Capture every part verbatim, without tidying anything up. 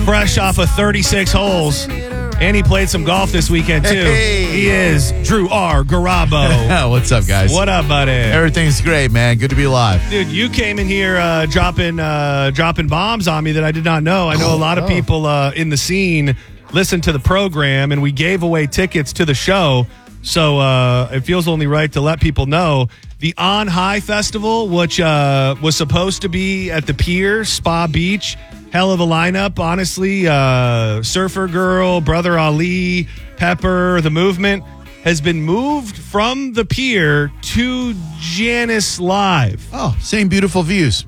fresh off of thirty-six holes. And he played some golf this weekend, too. Hey. He is Drew R. Garabo. What's up, guys? What up, buddy? Everything's great, man. Good to be alive. Dude, you came in here uh, dropping uh, dropping bombs on me that I did not know. I know a lot of Oh. people uh, in the scene listen to the program, and we gave away tickets to the show. So uh, it feels only right to let people know. The On High Festival, which uh, was supposed to be at the Pier, Spa Beach, hell of a lineup, honestly. Uh, Surfer Girl, Brother Ali, Pepper, The Movement, has been moved from the Pier to Janice Live. Oh, same beautiful views.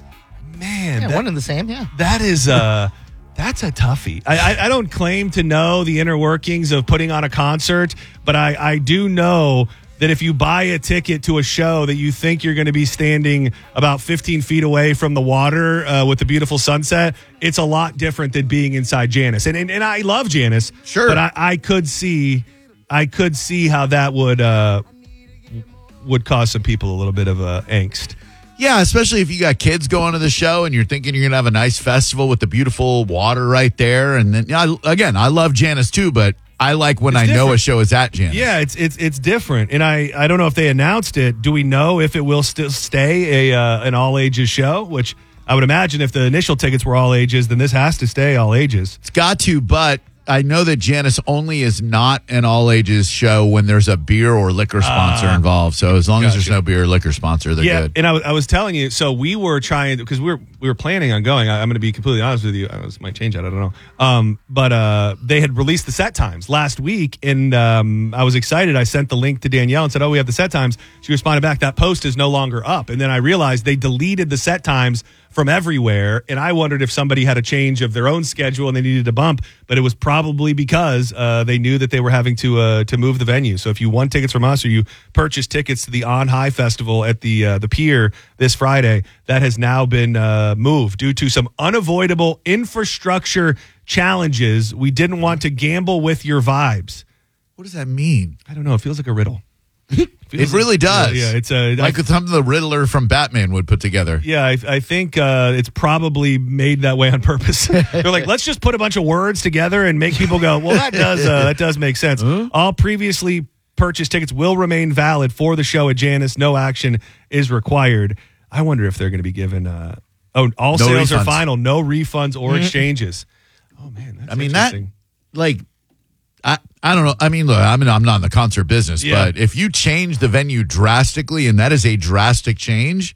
Man, Yeah, that, one and the same, yeah. that is uh, that's a toughie. I, I, I don't claim to know the inner workings of putting on a concert, but I, I do know that if you buy a ticket to a show that you think you're going to be standing about fifteen feet away from the water uh, with the beautiful sunset, it's a lot different than being inside Janice. And and, and I love Janice, Sure. but I, I could see, I could see how that would uh, would cause some people a little bit of uh, angst. Yeah, especially if you got kids going to the show and you're thinking you're going to have a nice festival with the beautiful water right there. And then, yeah, I, again, I love Janice too, but I like when It's I know different. a show is at Janice. Yeah, it's it's it's different, and I, I don't know if they announced it. Do we know if it will still stay a uh, an all ages show? Which I would imagine if the initial tickets were all ages, then this has to stay all ages. It's got to, but I know that Janice only is not an all ages show when there's a beer or liquor sponsor Ah. involved. So as long as there's Gotcha. no beer or liquor sponsor, they're Yeah, good. and I, was- I was telling you, so we were trying because we were we were planning on going. I, I'm going to be completely honest with you. I was, might change that. I don't know. Um, but uh, they had released the set times last week, and um, I was excited. I sent the link to Danielle and said, "Oh, we have the set times." She responded back, "That post is no longer up." And then I realized they deleted the set times from everywhere, and I wondered if somebody had a change of their own schedule and they needed to bump, but it was probably because uh, they knew that they were having to uh, to move the venue. So if you won tickets from us or you purchased tickets to the On High Festival at the uh, the Pier this Friday, that has now been uh, moved due to some unavoidable infrastructure challenges. We didn't want to gamble with your vibes. What does that mean? I don't know. It feels like a riddle. It really does. Yeah, it's a Like something the Riddler from Batman would put together. Yeah, I, I think uh, it's probably made that way on purpose. They're like, let's just put a bunch of words together and make people go, well, that does uh, that does make sense. Huh? All previously purchased tickets will remain valid for the show at Janice. No action is required. I wonder if they're going to be given, uh, oh, all No sales are refunds. final, no refunds or exchanges. Oh, man, that's I mean, that, interesting. like, I, I don't know. I mean, look, I mean, I'm not in the concert business, Yeah. but if you change the venue drastically, and that is a drastic change,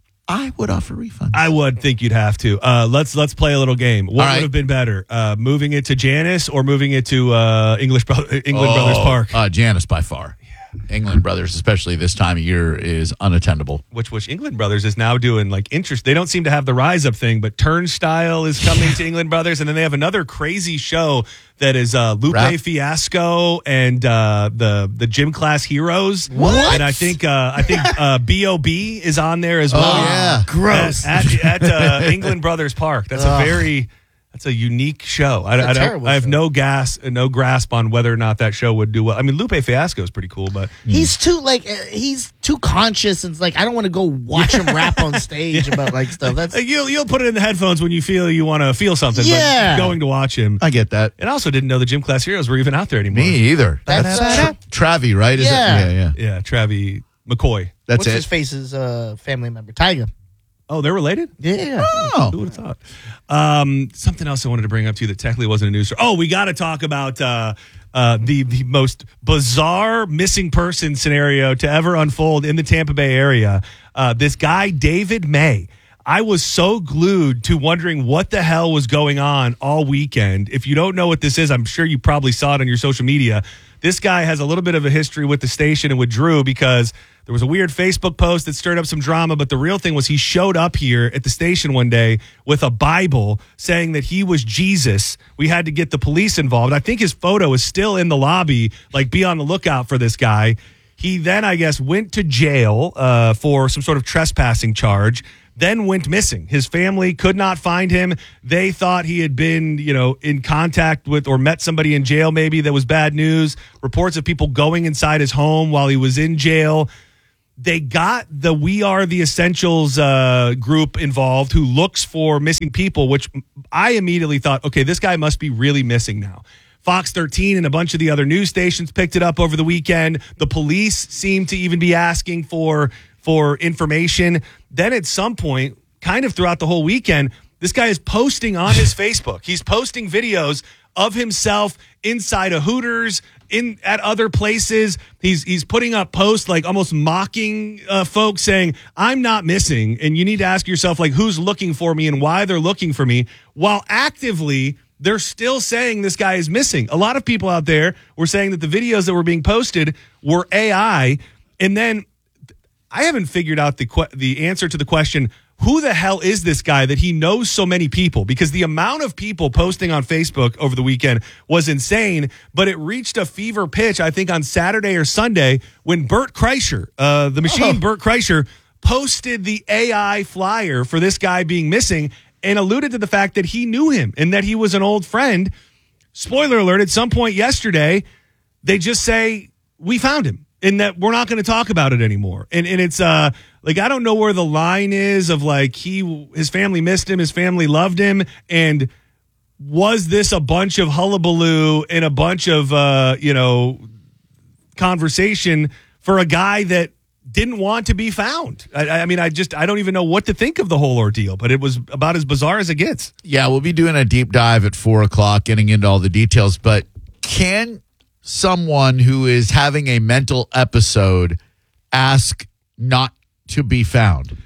I would offer refunds. I would think you'd have to. Uh, let's let's play a little game. What All right. would have been better, uh, moving it to Janice or moving it to uh, English Bro- England Brothers Oh, Park? Uh, Janice by far. England Brothers, especially this time of year, is unattendable. which which England Brothers is now doing like interest. They don't seem to have the Rise Up thing, but Turnstile is coming to England Brothers, and then they have another crazy show that is uh, Lupe Rap? Fiasco and uh, the the Gym Class Heroes. What? And I think uh, I think uh, B O B is on there as well. Oh, yeah. Gross. At, at, at uh, England Brothers Park. That's Ugh. a very that's a unique show. I, It's a I, don't, terrible I have show. no gas, no grasp on whether or not that show would do well. I mean, Lupe Fiasco is pretty cool, but He's too like uh, he's too conscious and it's like I don't want to go watch him rap on stage about like stuff. That's Like, you'll you'll put it in the headphones when you feel you want to feel something. Yeah. But going to watch him. I get that. And I also didn't know the Gym Class Heroes were even out there anymore. Me either. That's, uh, Travi, right? Is Yeah. It? Yeah, yeah. Yeah, Travi McCoy. That's what's it. his face's uh, family member, Tiger. Oh, they're related? Yeah. Oh. Who would have thought? Um, something else I wanted to bring up to you that technically wasn't a news story. Oh, we got to talk about uh, uh, the the most bizarre missing person scenario to ever unfold in the Tampa Bay area. Uh, this guy, David May. I was so glued to wondering what the hell was going on all weekend. If you don't know what this is, I'm sure you probably saw it on your social media. This guy has a little bit of a history with the station and with Drew because there was a weird Facebook post that stirred up some drama, but the real thing was he showed up here at the station one day with a Bible saying that he was Jesus. We had to get the police involved. I think his photo is still in the lobby. Like, be on the lookout for this guy. He then, I guess, went to jail uh, for some sort of trespassing charge, then went missing. His family could not find him. They thought he had been, you know, in contact with or met somebody in jail maybe that was bad news. Reports of people going inside his home while he was in jail. they got the We Are the Essentials uh, group involved who looks for missing people, which I immediately thought, okay, this guy must be really missing now. Fox thirteen and a bunch of the other news stations picked it up over the weekend. The police seemed to even be asking for, for information. Then at some point, kind of throughout the whole weekend, this guy is posting on his Facebook. He's posting videos of himself inside a Hooters, in at other places. He's he's putting up posts like almost mocking uh, folks, saying, I'm not missing. And you need to ask yourself, like, who's looking for me and why they're looking for me, while actively they're still saying this guy is missing. A lot of people out there were saying that the videos that were being posted were A I. And then I haven't figured out the que- the answer to the question, who the hell is this guy that he knows so many people? Because the amount of people posting on Facebook over the weekend was insane, but it reached a fever pitch, I think, on Saturday or Sunday when Bert Kreischer, uh, the machine Oh. Bert Kreischer, posted the A I flyer for this guy being missing and alluded to the fact that he knew him and that he was an old friend. Spoiler alert, at some point yesterday, they just say, we found him. And that we're not going to talk about it anymore. And and it's uh like, I don't know where the line is of like he his family missed him, his family loved him, and was this a bunch of hullabaloo and a bunch of uh you know conversation for a guy that didn't want to be found? I, I mean, I just I don't even know what to think of the whole ordeal, but it was about as bizarre as it gets. Yeah, we'll be doing a deep dive at four o'clock, getting into all the details. But can someone who is having a mental episode ask not to be found?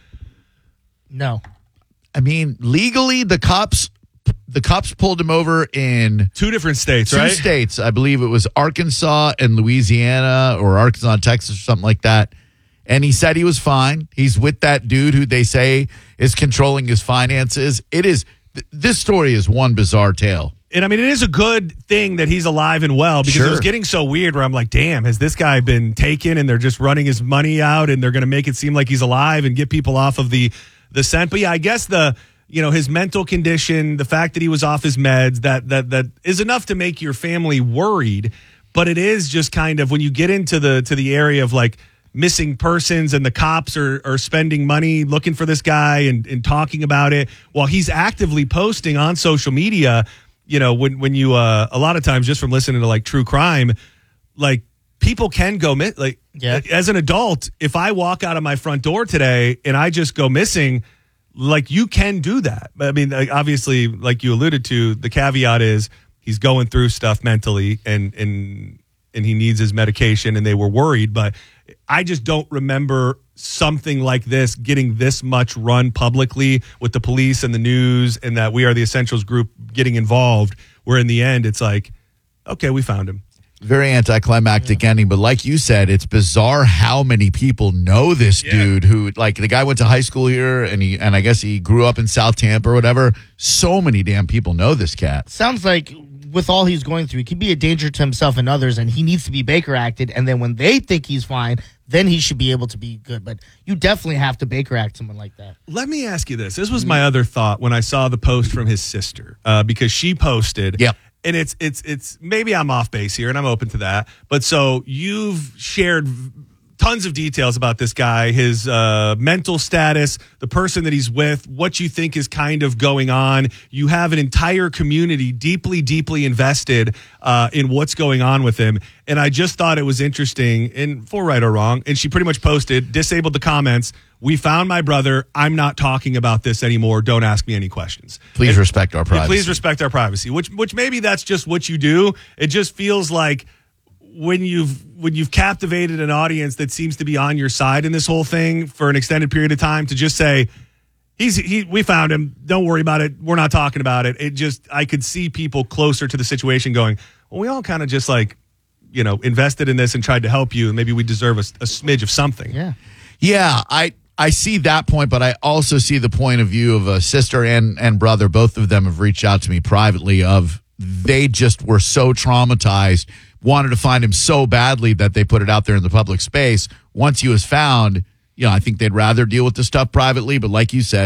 No. I mean, legally, the cops the cops pulled him over in Two different states, two right? states. I believe it was Arkansas and Louisiana, or Arkansas and Texas, or something like that. And he said he was fine. He's with that dude who they say is controlling his finances. It is th- this story is one bizarre tale. And I mean, it is a good thing that he's alive and well, because Sure. it was getting so weird where I'm like, damn, has this guy been taken and they're just running his money out and they're going to make it seem like he's alive and get people off of the, the scent. But yeah, I guess the, you know, his mental condition, the fact that he was off his meds, that, that, that is enough to make your family worried. But it is just kind of when you get into the, to the area of like missing persons and the cops are, are spending money looking for this guy and, and talking about it while he's actively posting on social media. You know, when when you uh, a lot of times just from listening to like true crime, like people can go miss. Like Yeah. as an adult, if I walk out of my front door today and I just go missing, like you can do that. I mean, like, obviously, like you alluded to, the caveat is he's going through stuff mentally and and and he needs his medication, and they were worried. But I just don't remember something like this getting this much run publicly with the police and the news, and that We Are the Essentials group getting involved, where in the end it's like, okay, we found him. Very anticlimactic ending, but like you said, it's bizarre how many people know this Yeah. dude who, like, the guy went to high school here, and he and I guess he grew up in South Tampa or whatever. So many damn people know this cat. Sounds like with all he's going through, he could be a danger to himself and others, and he needs to be Baker acted. And then when they think he's fine, then he should be able to be good. But you definitely have to Baker act someone like that. Let me ask you this. This was my other thought when I saw the post from his sister, uh, because she posted. Yep. And it's it's it's maybe I'm off base here, and I'm open to that. But so you've shared v- tons of details about this guy, his uh, mental status, the person that he's with, what you think is kind of going on. You have an entire community deeply, deeply invested uh, in what's going on with him. And I just thought it was interesting, and for right or wrong, and she pretty much posted, disabled the comments. We found my brother. I'm not talking about this anymore. Don't ask me any questions. Please And- respect our yeah, privacy. please respect our privacy, which which maybe that's just what you do. It just feels like when you've when you've captivated an audience that seems to be on your side in this whole thing for an extended period of time, to just say, he's he we found him, don't worry about it, we're not talking about it. It just, I could see people closer to the situation going, well, we all kind of just like, you know, invested in this and tried to help you, and maybe we deserve a, a smidge of something. Yeah. Yeah, I I see that point, but I also see the point of view of a sister and, and brother. Both of them have reached out to me privately of they just were so traumatized, wanted to find him so badly that they put it out there in the public space. Once he was found, you know, I think they'd rather deal with the stuff privately. But like you said,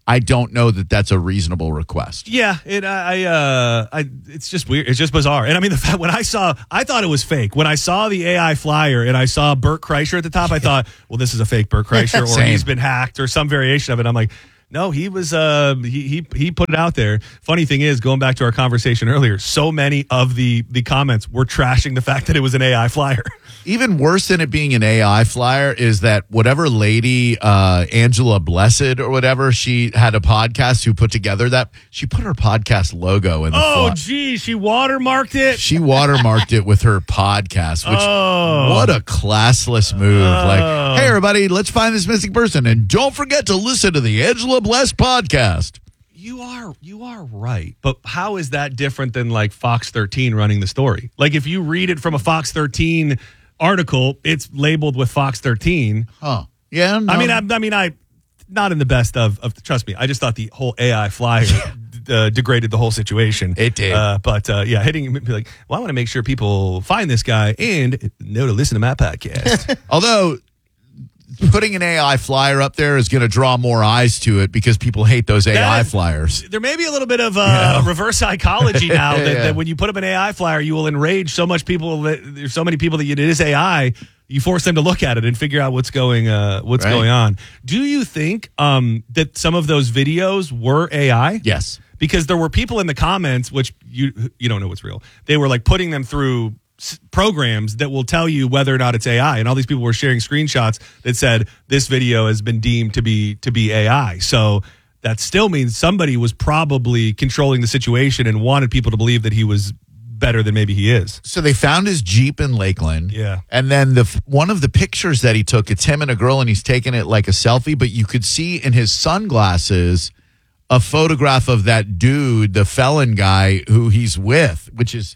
I don't know that that's a reasonable request. Yeah, it. I. Uh, I. It's just weird. It's just bizarre. And I mean, the fact when I saw, I thought it was fake. When I saw the A I flyer and I saw Burt Kreischer at the top, I thought, well, this is a fake Burt Kreischer, or Same. he's been hacked, or some variation of it. I'm like, no, he was. Uh, he he he put it out there. Funny thing is, going back to our conversation earlier, so many of the the comments were trashing the fact that it was an A I flyer. Even worse than it being an A I flyer is that whatever lady, uh, Angela Blessed or whatever, she had a podcast who put together that, she put her podcast logo in the Oh, front. gee, she watermarked it. She watermarked it with her podcast, which, Oh. what a classless move. Oh. Like, hey, everybody, let's find this missing person. And don't forget to listen to the Angela Blessed podcast. You are you are right, but how is that different than like Fox thirteen running the story? Like if you read it from a Fox thirteen article, it's labeled with Fox thirteen. Huh. Yeah. No. I mean, I, I mean, I not in the best of, of. Trust me, I just thought the whole A I flyer uh, degraded the whole situation. It did. uh, but uh, yeah, hitting be like, well, I want to make sure people find this guy and know to listen to my podcast. Although putting an A I flyer up there is going to draw more eyes to it because people hate those A I That- flyers. There may be a little bit of uh, Yeah. reverse psychology now that, Yeah. that when you put up an A I flyer, you will enrage so much people that there's so many people that it is A I. You force them to look at it and figure out what's going uh, what's Right. going on. Do you think um, that some of those videos were A I? Yes. Because there were people in the comments, which you you don't know what's real. They were like putting them through s- programs that will tell you whether or not it's A I, and all these people were sharing screenshots that said this video has been deemed to be to be A I. So that still means somebody was probably controlling the situation and wanted people to believe that he was better than maybe he is. So they found his Jeep in Lakeland. Yeah. And then the one of the pictures that he took, it's him and a girl, and he's taking it like a selfie, but you could see in his sunglasses a photograph of that dude, the felon guy who he's with, which is,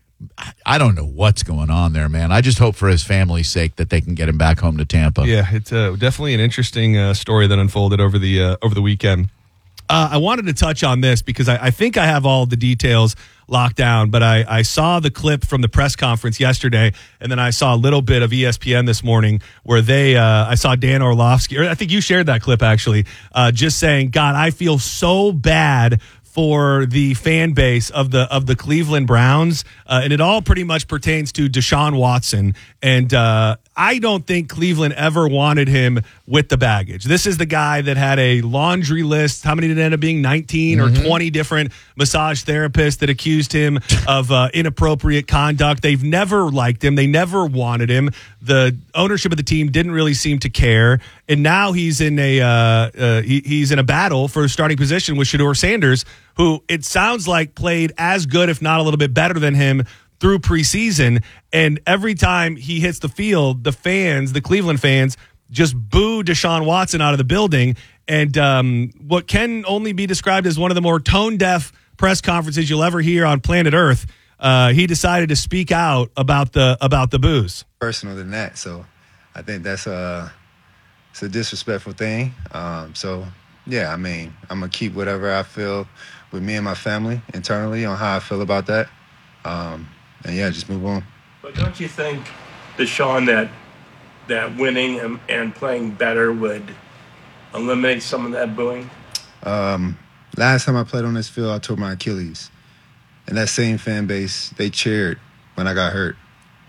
I don't know what's going on there, man. I just hope for his family's sake that they can get him back home to Tampa. Yeah, it's uh, definitely an interesting uh, story that unfolded over the uh, over the weekend. Uh, I wanted to touch on this because I, I think I have all the details locked down, but I, I saw the clip from the press conference yesterday, and then I saw a little bit of E S P N this morning where they, uh, I saw Dan Orlovsky, or I think you shared that clip actually, uh, just saying, God, I feel so bad for the fan base of the of the Cleveland Browns, uh, and it all pretty much pertains to Deshaun Watson. And uh, I don't think Cleveland ever wanted him with the baggage. This is the guy that had a laundry list. How many did it end up being? nineteen mm-hmm. or twenty different massage therapists that accused him of uh, inappropriate conduct. They've never liked him. They never wanted him. The ownership of the team didn't really seem to care. And now he's in a uh, uh, he, he's in a battle for a starting position with Shedeur Sanders, who it sounds like played as good, if not a little bit better than him through preseason. And every time he hits the field, the fans, the Cleveland fans, just boo Deshaun Watson out of the building. And um, what can only be described as one of the more tone-deaf press conferences you'll ever hear on planet Earth, uh, he decided to speak out about the about the boos. Personal than that, so I think that's a it's a disrespectful thing. Um, so yeah, I mean, I'm gonna keep whatever I feel with me and my family internally on how I feel about that, um, and yeah, just move on. But don't you think, Deshaun, that that winning and, and playing better would eliminate some of that booing? Um, last time I played on this field, I tore my Achilles, and that same fan base, they cheered when I got hurt.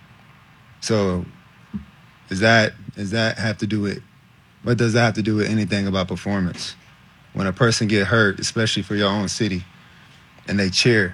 So, is that does that have to do with what does that have to do with anything about performance? When a person get hurt, especially for your own city, and they cheer.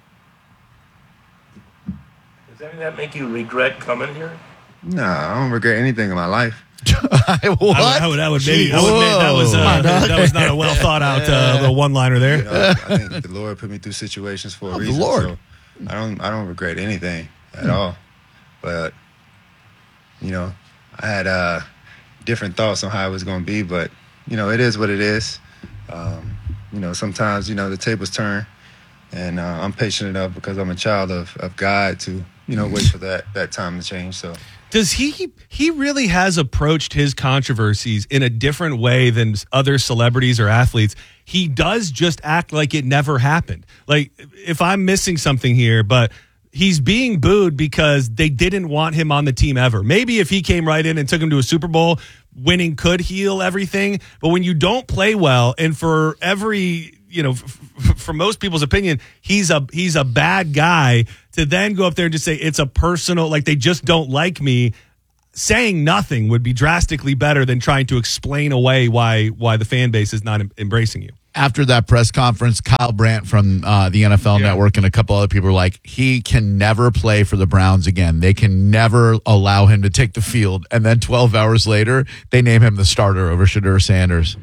Does any of that make you regret coming here? Nah, I don't regret anything in my life. What? I would, I would, I would maybe, I would admit that was uh, Whoa. that was not a well thought out uh, little one liner there. You know, I think the Lord put me through situations for a Oh, the reason. Lord. So I don't I don't regret anything at all. But you know, I had uh, different thoughts on how it was going to be. But you know, it is what it is. Um, you know, sometimes you know the tables turn, and uh, I'm patient enough because I'm a child of, of God to you know wait for that that time to change. So. Does he he really has approached his controversies in a different way than other celebrities or athletes? He does just act like it never happened. Like, if I'm missing something here, but he's being booed because they didn't want him on the team ever. Maybe if he came right in and took him to a Super Bowl, winning could heal everything. But when you don't play well, and for every, you know, f- f- for most people's opinion, he's a he's a bad guy, to then go up there and just say it's a personal, like they just don't like me. Saying nothing would be drastically better than trying to explain away why why the fan base is not em- embracing you. After that press conference, Kyle Brandt from uh, the N F L Yeah. Network and a couple other people were like, he can never play for the Browns again. They can never allow him to take the field. And then twelve hours later, they name him the starter over Shadur Sanders.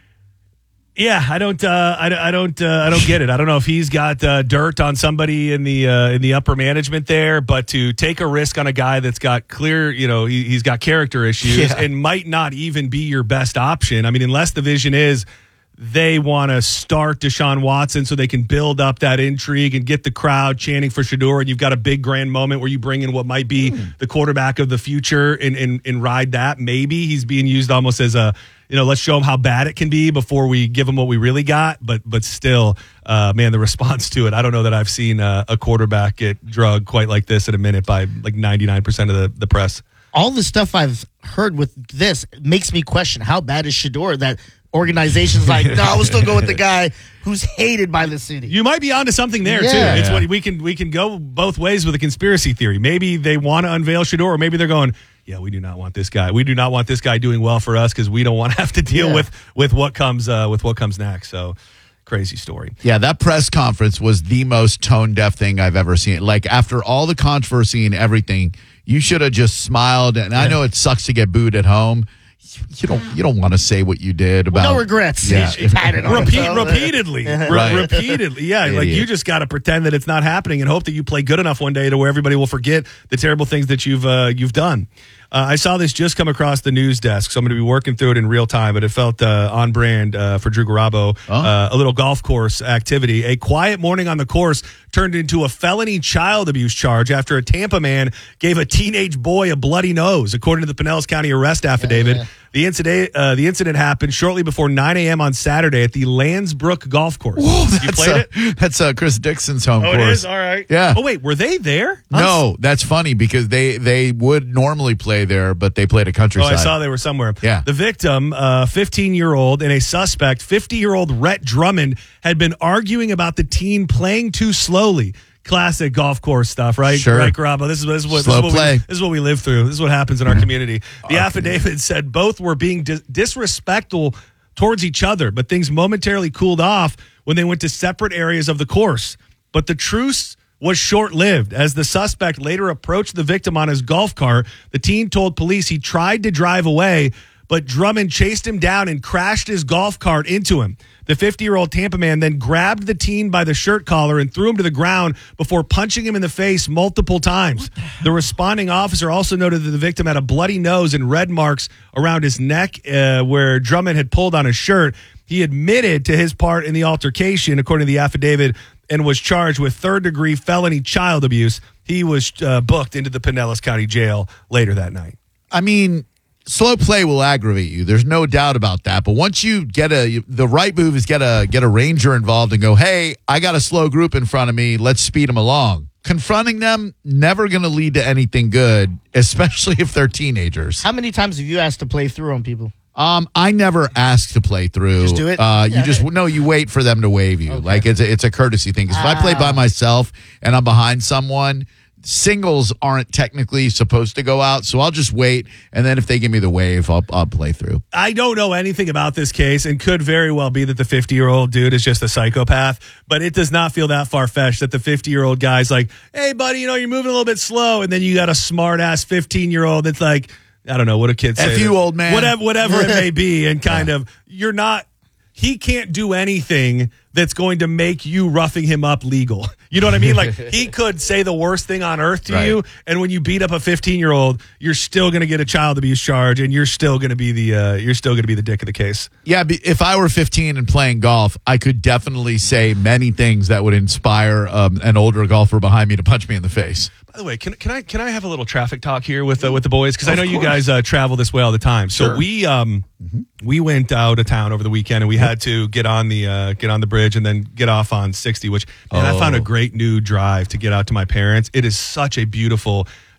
Yeah, I don't, uh, I, don't- I don't, uh, I don't get it. I don't know if he's got uh, dirt on somebody in the uh, in the upper management there, but to take a risk on a guy that's got clear, you know, he, he's got character issues Yeah. and might not even be your best option. I mean, unless the vision is they want to start Deshaun Watson so they can build up that intrigue and get the crowd chanting for Shadur, and you've got a big grand moment where you bring in what might be mm. the quarterback of the future and, and and ride that. Maybe he's being used almost as a, you know, let's show him how bad it can be before we give him what we really got. But but still, uh, man, the response to it, I don't know that I've seen uh, a quarterback get drugged quite like this in a minute by like ninety-nine percent of the, the press. All the stuff I've heard with this makes me question how bad is Shadur that organization's like, no, we'll still go with the guy who's hated by the city. You might be onto something there Yeah. too. It's Yeah. what we can we can go both ways with a conspiracy theory. Maybe they want to unveil Shadur, or maybe they're going, yeah, we do not want this guy. We do not want this guy doing well for us because we don't want to have to deal Yeah. with with what comes uh, with what comes next. So crazy story. Yeah, that press conference was the most tone-deaf thing I've ever seen. Like, after all the controversy and everything, you should have just smiled. And I know it sucks to get booed at home. You don't you don't want to say what you did about no regrets. Yeah. He tatted on Repeat, himself. repeatedly, Re- Right. repeatedly, yeah. Like Idiot. you just got to pretend that it's not happening and hope that you play good enough one day to where everybody will forget the terrible things that you've uh, you've done. Uh, I saw this just come across the news desk, so I'm going to be working through it in real time. But it felt uh, on brand uh, for Drew Garabo. Oh. Uh, a little golf course activity. A quiet morning on the course turned into a felony child abuse charge after a Tampa man gave a teenage boy a bloody nose, according to the Pinellas County arrest affidavit. yeah. The incident, uh, the incident happened shortly before nine a.m. on Saturday at the Landsbrook Golf Course. you That's, played uh, it? That's uh, Chris Dixon's home Oh, course. it is? All right. Yeah. Oh, wait, were they there? No, that's funny because they they would normally play there, but they played at Oh, Countryside. I saw they were somewhere. Yeah. The victim, uh, fifteen-year-old, and a suspect, fifty-year-old Rhett Drummond, had been arguing about the teen playing too slowly. Classic golf course stuff, right? Sure. Right, Garabo? This is, this is what, Slow this is what play. We, this is what we live through. This is what happens in our community. The affidavit said both were being dis- disrespectful towards each other, but things momentarily cooled off when they went to separate areas of the course. But the truce was short-lived. As the suspect later approached the victim on his golf cart, the teen told police he tried to drive away, but Drummond chased him down and crashed his golf cart into him. The fifty-year-old Tampa man then grabbed the teen by the shirt collar and threw him to the ground before punching him in the face multiple times. The, the responding officer also noted that the victim had a bloody nose and red marks around his neck uh, where Drummond had pulled on his shirt. He admitted to his part in the altercation, according to the affidavit, and was charged with third-degree felony child abuse. He was uh, booked into the Pinellas County Jail later that night. I mean, slow play will aggravate you. There's no doubt about that. But once you get a, the right move is get a get a ranger involved and go, hey, I got a slow group in front of me. Let's speed them along. Confronting them, never going to lead to anything good, especially if they're teenagers. How many times have you asked to play through on people? Um, I never ask to play through. Just do it? Uh, Yeah. you just no. You wait for them to wave you. Like it's a, it's a courtesy thing. 'Cause if I play by myself and I'm behind someone, singles aren't technically supposed to go out. So I'll just wait, and then if they give me the wave, I'll I'll play through. I don't know anything about this case, and could very well be that the fifty-year-old dude is just a psychopath, but it does not feel that far-fetched that the fifty-year-old guy's like, hey, buddy, you know, you're moving a little bit slow, and then you got a smart-ass fifteen-year-old that's like, I don't know, what a kid say. F you, that- old man. Whatever, whatever it may be, and kind of, you're not, he can't do anything that's going to make you roughing him up legal. You know what I mean? Like, he could say the worst thing on earth to Right. you, and when you beat up a fifteen-year-old, you're still going to get a child abuse charge, and you're still going to be the uh, you're still going to be the dick of the case. Yeah, be- if I were fifteen and playing golf, I could definitely say many things that would inspire um, an older golfer behind me to punch me in the face. By the way, can can I can I have a little traffic talk here with uh, with the boys, because I know you guys uh, travel this way all the time. So Sure. we um we went out of town over the weekend, and we had to get on the uh, get on the bridge and then get off on sixty. Which man, I found a Oh. great new drive to get out to my parents. It is such a beautiful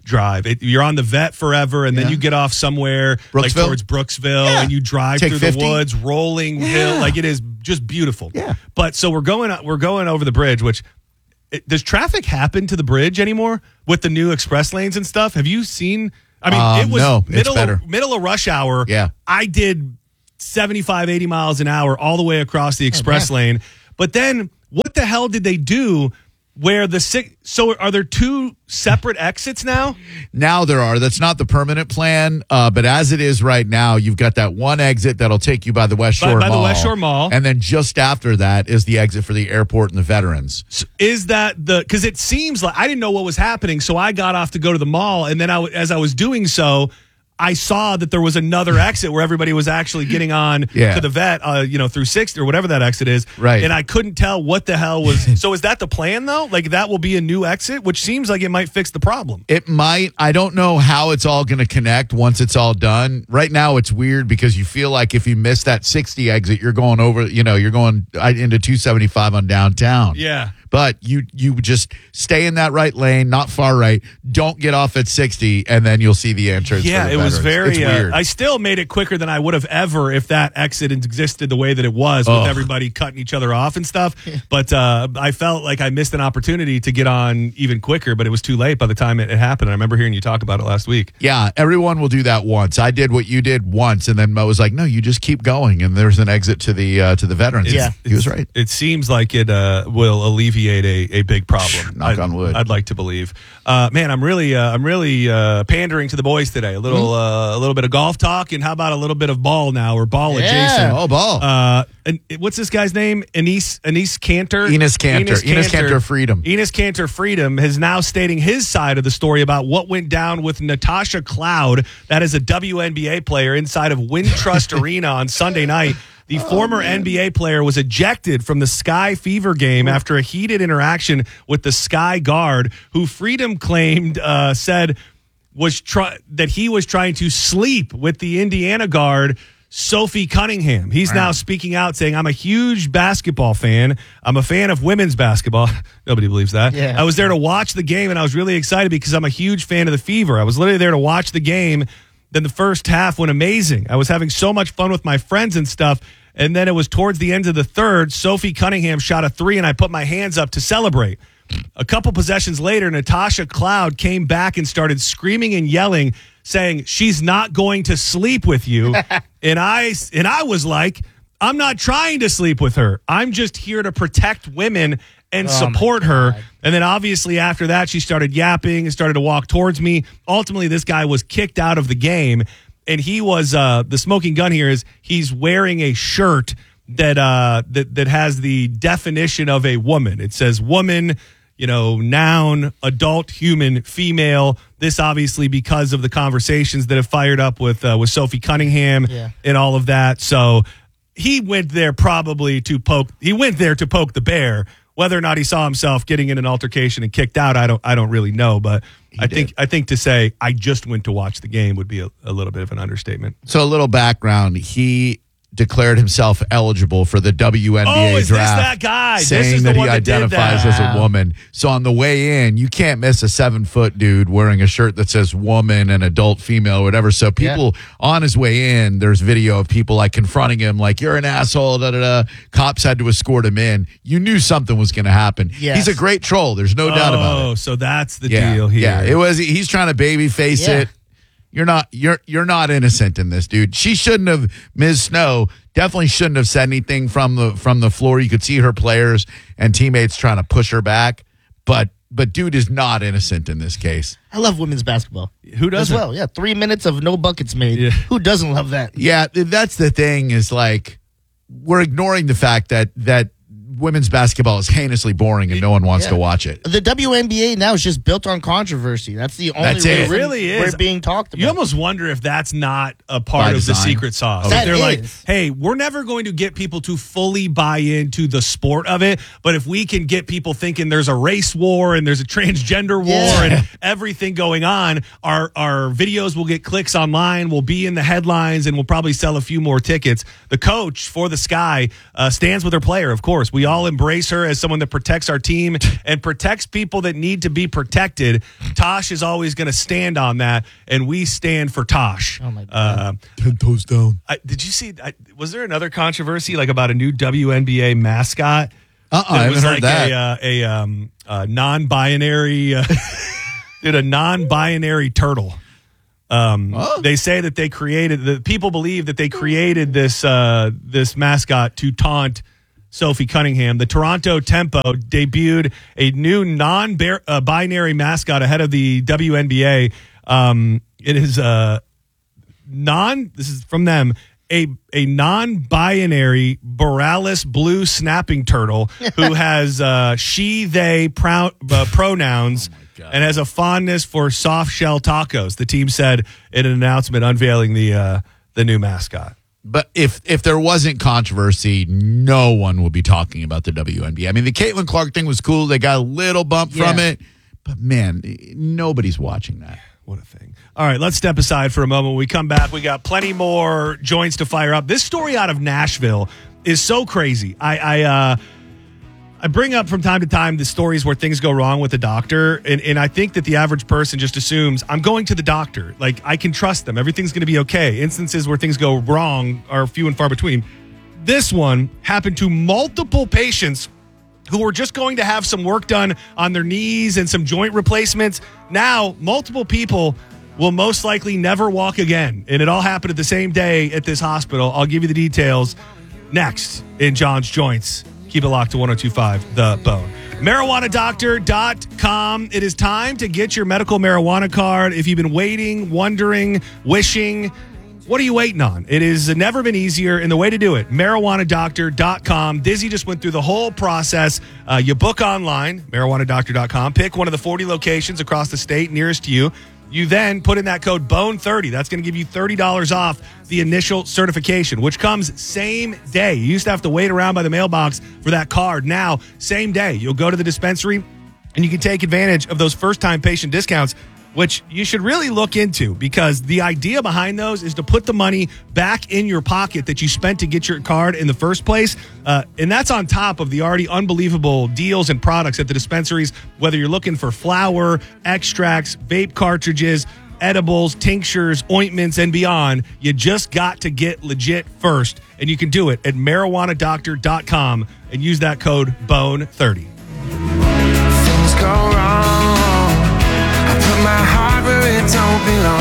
drive. It, you're on the Vet forever, and then Yeah. you get off somewhere like Brooksville? towards Brooksville, Yeah. and you drive Take through fifty? the woods, rolling hill. Like it is just beautiful. Yeah. But so we're going we're going over the bridge, which it, does traffic happen to the bridge anymore with the new express lanes and stuff? Have you seen? I mean, Um, it was no, it's middle better. of, middle of rush hour. Yeah. I did seventy-five, eighty miles an hour all the way across the express lane. But then what the hell did they do where the six, so are there two separate exits now? Now there are. That's not the permanent plan, uh, but as it is right now, you've got that one exit that'll take you by the West By- Shore by the Mall. West Shore Mall. And then just after that is the exit for the airport and the veterans. So is that the, because it seems like I didn't know what was happening. So I got off to go to the mall. And then I, w- as I was doing so, I saw that there was another exit where everybody was actually getting on Yeah. to the Vet, uh, you know, through sixty or whatever that exit is. Right. And I couldn't tell what the hell was. So is that the plan though? Like that will be a new exit, which seems like it might fix the problem. It might. I don't know how it's all going to connect once it's all done. Right now, it's weird because you feel like if you miss that sixty exit, you're going over, you know, you're going uh, into two seventy-five on downtown. Yeah. But you you just stay in that right lane, not far right. Don't get off at sixty, and then you'll see the entrance. Yeah, for the it was veterans. very. It's weird. Uh, I still made it quicker than I would have ever if that exit existed the way that it was, with Ugh. everybody cutting each other off and stuff. But uh, I felt like I missed an opportunity to get on even quicker, but it was too late by the time it, it happened. I remember hearing you talk about it last week. Yeah, everyone will do that once. I did what you did once, and then Mo was like, "No, you just keep going." And there's an exit to the uh, to the veterans. Yeah. he was right. It seems like it uh, will alleviate a, a big problem. Knock I'd, on wood. I'd like to believe. Uh, man, I'm really, uh, I'm really uh, pandering to the boys today. A little, Mm-hmm. uh, a little bit of golf talk, and how about a little bit of ball now or ball Yeah. adjacent? Oh, ball. Uh, and what's this guy's name? Enes Enes Cantor. Enes Kanter. Enes Kanter Freedom. Enes Kanter Freedom is now stating his side of the story about what went down with Natasha Cloud. That is a W N B A player inside of Wintrust Arena on Sunday night. The former N B A player was ejected from the Sky Fever game after a heated interaction with the Sky guard, who Freedom claimed uh, said was try- that he was trying to sleep with the Indiana guard, Sophie Cunningham. He's now speaking out saying, I'm a huge basketball fan. I'm a fan of women's basketball. Nobody believes that. Yeah. I was there to watch the game, and I was really excited because I'm a huge fan of the Fever. I was literally there to watch the game. Then the first half went amazing. I was having so much fun with my friends and stuff. And then it was towards the end of the third, Sophie Cunningham shot a three, and I put my hands up to celebrate. A couple possessions later, Natasha Cloud came back and started screaming and yelling, saying she's not going to sleep with you. and I and I was like, I'm not trying to sleep with her. I'm just here to protect women and Oh, support my her. God. And then obviously after that, she started yapping and started to walk towards me. Ultimately, this guy was kicked out of the game. And he was uh, the smoking gun here is he's wearing a shirt that uh, that that has the definition of a woman. It says woman, you know, noun, adult, human, female. This obviously because of the conversations that have fired up with uh, with Sophie Cunningham Yeah. and all of that. So he went there probably to poke. He went there to poke the bear. Whether or not he saw himself getting in an altercation and kicked out, I don't. I don't really know. But I think. I think to say I just went to watch the game would be a, a little bit of an understatement. So a little background. He declared himself eligible for the W N B A Oh, is this draft. that guy? This Saying is the that one he that did identifies that. as a woman. So on the way in, you can't miss a seven foot dude wearing a shirt that says woman and adult female, whatever. So people on his way in, there's video of people like confronting him, like, you're an asshole, da da da. Cops had to escort him in. You knew something was going to happen. Yes. He's a great troll. There's no doubt about it. Oh, so that's the Yeah, deal here. yeah. It was. He's trying to baby face Yeah. it. You're not. You're you're not innocent in this, dude. She shouldn't have. Miz Snow definitely shouldn't have said anything from the from the floor. You could see her players and teammates trying to push her back, but but dude is not innocent in this case. I love women's basketball. Who doesn't? As well, yeah. Three minutes of no buckets made. Yeah. Who doesn't love that? Yeah, th- that's the thing. Is like we're ignoring the fact that that women's basketball is heinously boring and no one wants Yeah. to watch it. The W N B A now is just built on controversy. That's the only That's it. reason It really is. we're being talked about. You almost wonder if that's not a part By of the design. secret sauce. That They're like, is. hey, we're never going to get people to fully buy into the sport of it, but if we can get people thinking there's a race war and there's a transgender war Yeah. and everything going on, our our videos will get clicks online, will be in the headlines, and we'll probably sell a few more tickets. The coach for the Sky uh, stands with her player, of course. We all embrace her as someone that protects our team and protects people that need to be protected. Tosh is always going to stand on that, and we stand for Tosh. Oh, my God. Uh, Ten toes down. I, did you see, I, was there another controversy like about a new W N B A mascot? Uh-uh, I haven't was heard like that. A, uh, a, um, a non-binary, uh, did a non-binary turtle. Um, Oh. They say that they created, the people believe that they created this uh, this mascot to taunt Sophie Cunningham. The Toronto Tempo debuted a new non-binary mascot ahead of the W N B A. Um, it is uh, non, this is from them, a a non-binary Borealis blue snapping turtle who has uh, she, they prou- uh, pronouns and has a fondness for soft shell tacos. The team said in an announcement unveiling the uh, the new mascot. But if if there wasn't controversy, no one would be talking about the W N B A. I mean, the Caitlin Clark thing was cool. They got a little bump Yeah. from it. But, man, nobody's watching that. What a thing. All right, let's step aside for a moment. When we come back, we got plenty more joints to fire up. This story out of Nashville is so crazy. I I, uh, I bring up from time to time the stories where things go wrong with the doctor, and, and I think that the average person just assumes, I'm going to the doctor. Like, I can trust them. Everything's going to be okay. Instances where things go wrong are few and far between. This one happened to multiple patients who were just going to have some work done on their knees and some joint replacements. Now, multiple people will most likely never walk again. And it all happened at the same day at this hospital. I'll give you the details next in John's Joints. Keep it locked to one oh two point five The Bone. marijuana doctor dot com. It is time to get your medical marijuana card. If you've been waiting, wondering, wishing, what are you waiting on? It has never been easier, and the way to do it, marijuana doctor dot com. Dizzy just went through the whole process. Uh, you book online, marijuana doctor dot com. Pick one of the forty locations across the state nearest to you. You then put in that code B O N E thirty. That's going to give you thirty dollars off the initial certification, which comes same day. You used to have to wait around by the mailbox for that card. Now, same day. You'll go to the dispensary, and you can take advantage of those first-time patient discounts, which you should really look into, because the idea behind those is to put the money back in your pocket that you spent to get your card in the first place. Uh, and that's on top of the already unbelievable deals and products at the dispensaries, whether you're looking for flour, extracts, vape cartridges, edibles, tinctures, ointments, and beyond. You just got to get legit first. And you can do it at marijuana doctor dot com and use that code B O N E thirty. Things go wrong. Put my heart where it don't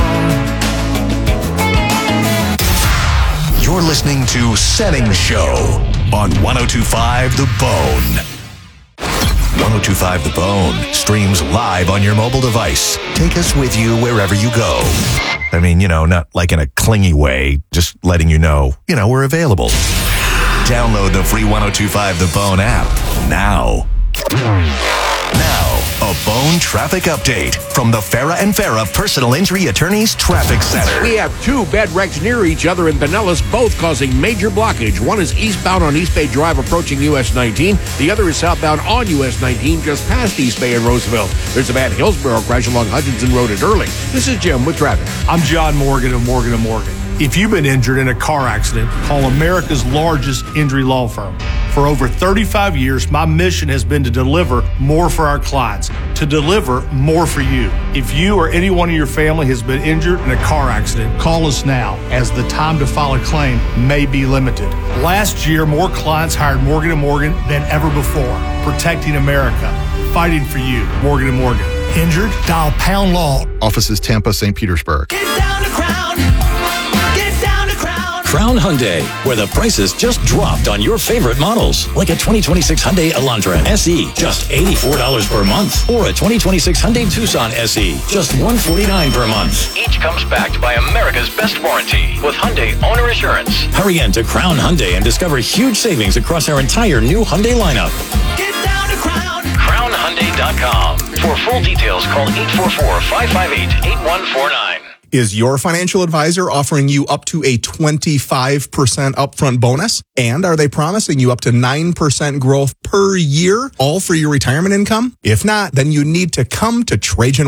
belong. You're listening to Setting Show on one oh two point five The Bone. one oh two point five The Bone streams live on your mobile device. Take us with you wherever you go. I mean, you know, not like in a clingy way, just letting you know, you know, we're available. Download the free one oh two point five The Bone app now. Now, a Bone traffic update from the Farah and Farah Personal Injury Attorneys Traffic Center. We have two bed wrecks near each other in Pinellas, both causing major blockage. One is eastbound on East Bay Drive approaching U S nineteen. The other is southbound on U S nineteen just past East Bay and Roosevelt. There's a bad Hillsborough crash along Hutchinson Road at Early. This is Jim with traffic. I'm John Morgan of Morgan and Morgan. If you've been injured in a car accident, call America's largest injury law firm. For over thirty-five years, my mission has been to deliver more for our clients, to deliver more for you. If you or anyone in your family has been injured in a car accident, call us now, as the time to file a claim may be limited. Last year, more clients hired Morgan and Morgan than ever before, protecting America, fighting for you. Morgan and Morgan. Injured? Dial pound law. Offices Tampa, Saint Petersburg. Get down to Crown. Get down to Crown. Crown Hyundai, where the prices just dropped on your favorite models. Like a twenty twenty-six Hyundai Elantra S E, just eighty-four dollars per month. Or a twenty twenty-six Hyundai Tucson S E, just one hundred forty-nine dollars per month. Each comes backed by America's best warranty with Hyundai Owner Assurance. Hurry in to Crown Hyundai and discover huge savings across our entire new Hyundai lineup. Get down to Crown. crown hyundai dot com. For full details, call eight four four, five five eight, eight one four nine. Is your financial advisor offering you up to a twenty-five percent upfront bonus? And are they promising you up to nine percent growth per year, all for your retirement income? If not, then you need to come to Trajan Wealth.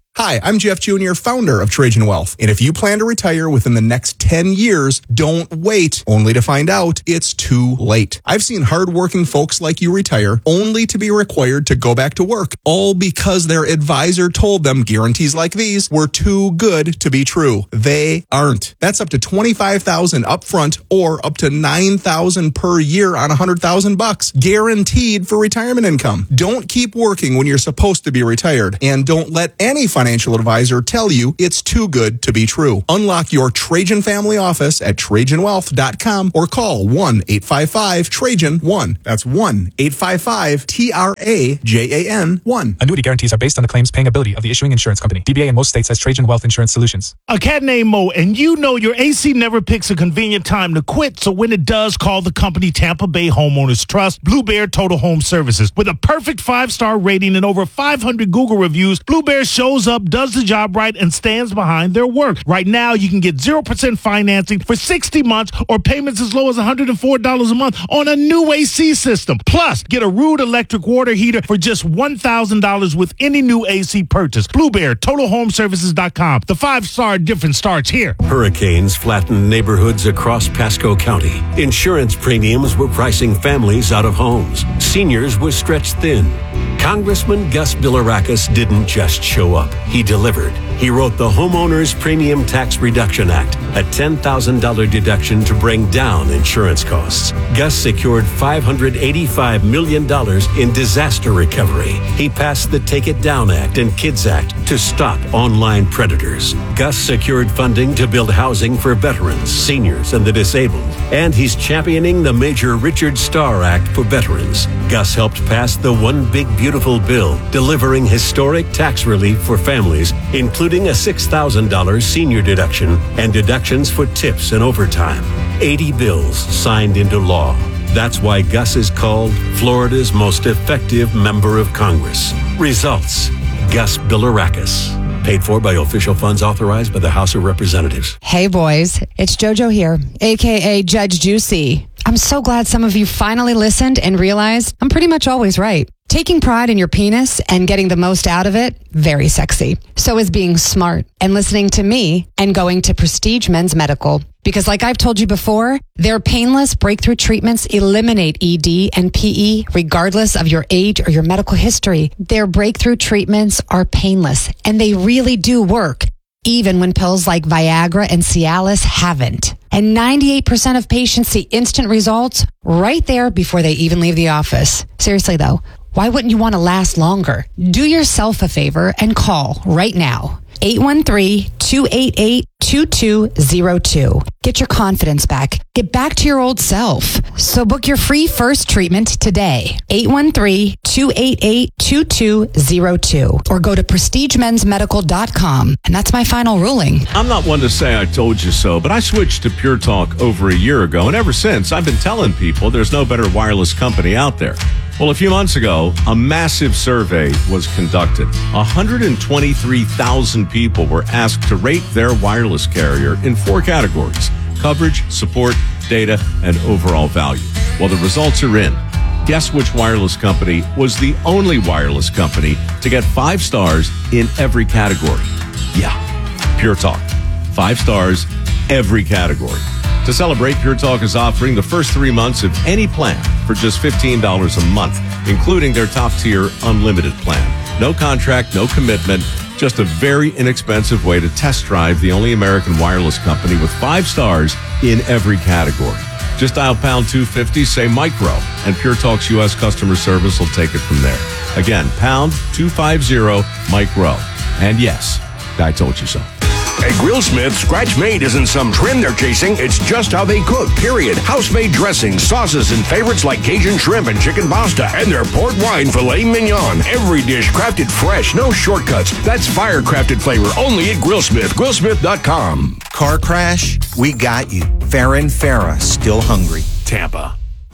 Hi, I'm Jeff Junior, founder of Trajan Wealth. And if you plan to retire within the next ten years, don't wait only to find out it's too late. I've seen hardworking folks like you retire only to be required to go back to work, all because their advisor told them guarantees like these were too good to be true. They aren't. That's up to twenty-five thousand dollars upfront or up to nine thousand dollars per year on one hundred thousand bucks, guaranteed for retirement income. Don't keep working when you're supposed to be retired, and don't let any financial Financial advisor tell you it's too good to be true. Unlock your Trajan family office at Trajan Wealth dot com or call one eight five five Trajan one. That's one eight five five T R A J A N one. Annuity guarantees are based on the claims paying ability of the issuing insurance company. D B A in most states has Trajan Wealth Insurance Solutions. A cat named Mo, and you know your A C never picks a convenient time to quit, so when it does, call the company Tampa Bay Homeowners Trust, Blue Bear Total Home Services. With a perfect five-star rating and over five hundred Google reviews, Blue Bear shows up, does the job right, and stands behind their work. Right now, you can get zero percent financing for sixty months or payments as low as one hundred four dollars a month on a new A C system. Plus, get a Rude electric water heater for just one thousand dollars with any new A C purchase. Blue Bear, Total Home Services dot com. The five-star difference starts here. Hurricanes flattened neighborhoods across Pasco County. Insurance premiums were pricing families out of homes. Seniors were stretched thin. Congressman Gus Bilirakis didn't just show up. He delivered. He wrote the Homeowners Premium Tax Reduction Act, a ten thousand dollars deduction to bring down insurance costs. Gus secured five hundred eighty-five million dollars in disaster recovery. He passed the Take It Down Act and Kids Act to stop online predators. Gus secured funding to build housing for veterans, seniors, and the disabled. And he's championing the Major Richard Starr Act for veterans. Gus helped pass the One Big Beautiful Bill, delivering historic tax relief for families, including a six thousand dollars senior deduction and deductions for tips and overtime. eighty bills signed into law. That's why Gus is called Florida's most effective member of Congress. Results: Gus Bilirakis. Paid for by official funds authorized by the House of Representatives. Hey boys, it's JoJo here, aka Judge Juicy. I'm so glad some of you finally listened and realized I'm pretty much always right. Taking pride in your penis and getting the most out of it, very sexy. So is being smart and listening to me and going to Prestige Men's Medical. Because like I've told you before, their painless breakthrough treatments eliminate E D and P E regardless of your age or your medical history. Their breakthrough treatments are painless and they really do work, even when pills like Viagra and Cialis haven't. And ninety-eight percent of patients see instant results right there before they even leave the office. Seriously though, why wouldn't you want to last longer? Do yourself a favor and call right now. eight one three, two eight eight, two two zero two. Get your confidence back. Get back to your old self. So book your free first treatment today. eight one three, two eight eight, two two zero two. Or go to prestige men's medical dot com. And that's my final ruling. I'm not one to say I told you so, but I switched to Pure Talk over a year ago, and ever since, I've been telling people there's no better wireless company out there. Well, a few months ago, a massive survey was conducted. one hundred twenty-three thousand people were asked to rate their wireless carrier in four categories: coverage, support, data, and overall value. Well, the results are in. Guess which wireless company was the only wireless company to get five stars in every category? Yeah, Pure Talk. Five stars, every category. To celebrate, Pure Talk is offering the first three months of any plan for just fifteen dollars a month, including their top-tier unlimited plan. No contract, no commitment, just a very inexpensive way to test drive the only American wireless company with five stars in every category. Just dial pound two fifty, say micro, and Pure Talk's U S customer service will take it from there. Again, pound two fifty, micro. And yes, I told you so. At Grillsmith, Scratch Made isn't some trend they're chasing. It's just how they cook, period. House-made dressings, sauces, and favorites like Cajun shrimp and chicken pasta. And their port wine filet mignon. Every dish crafted fresh, no shortcuts. That's fire-crafted flavor only at Grillsmith. Grillsmith dot com. Car crash? We got you. Farron Farah, still hungry. Tampa.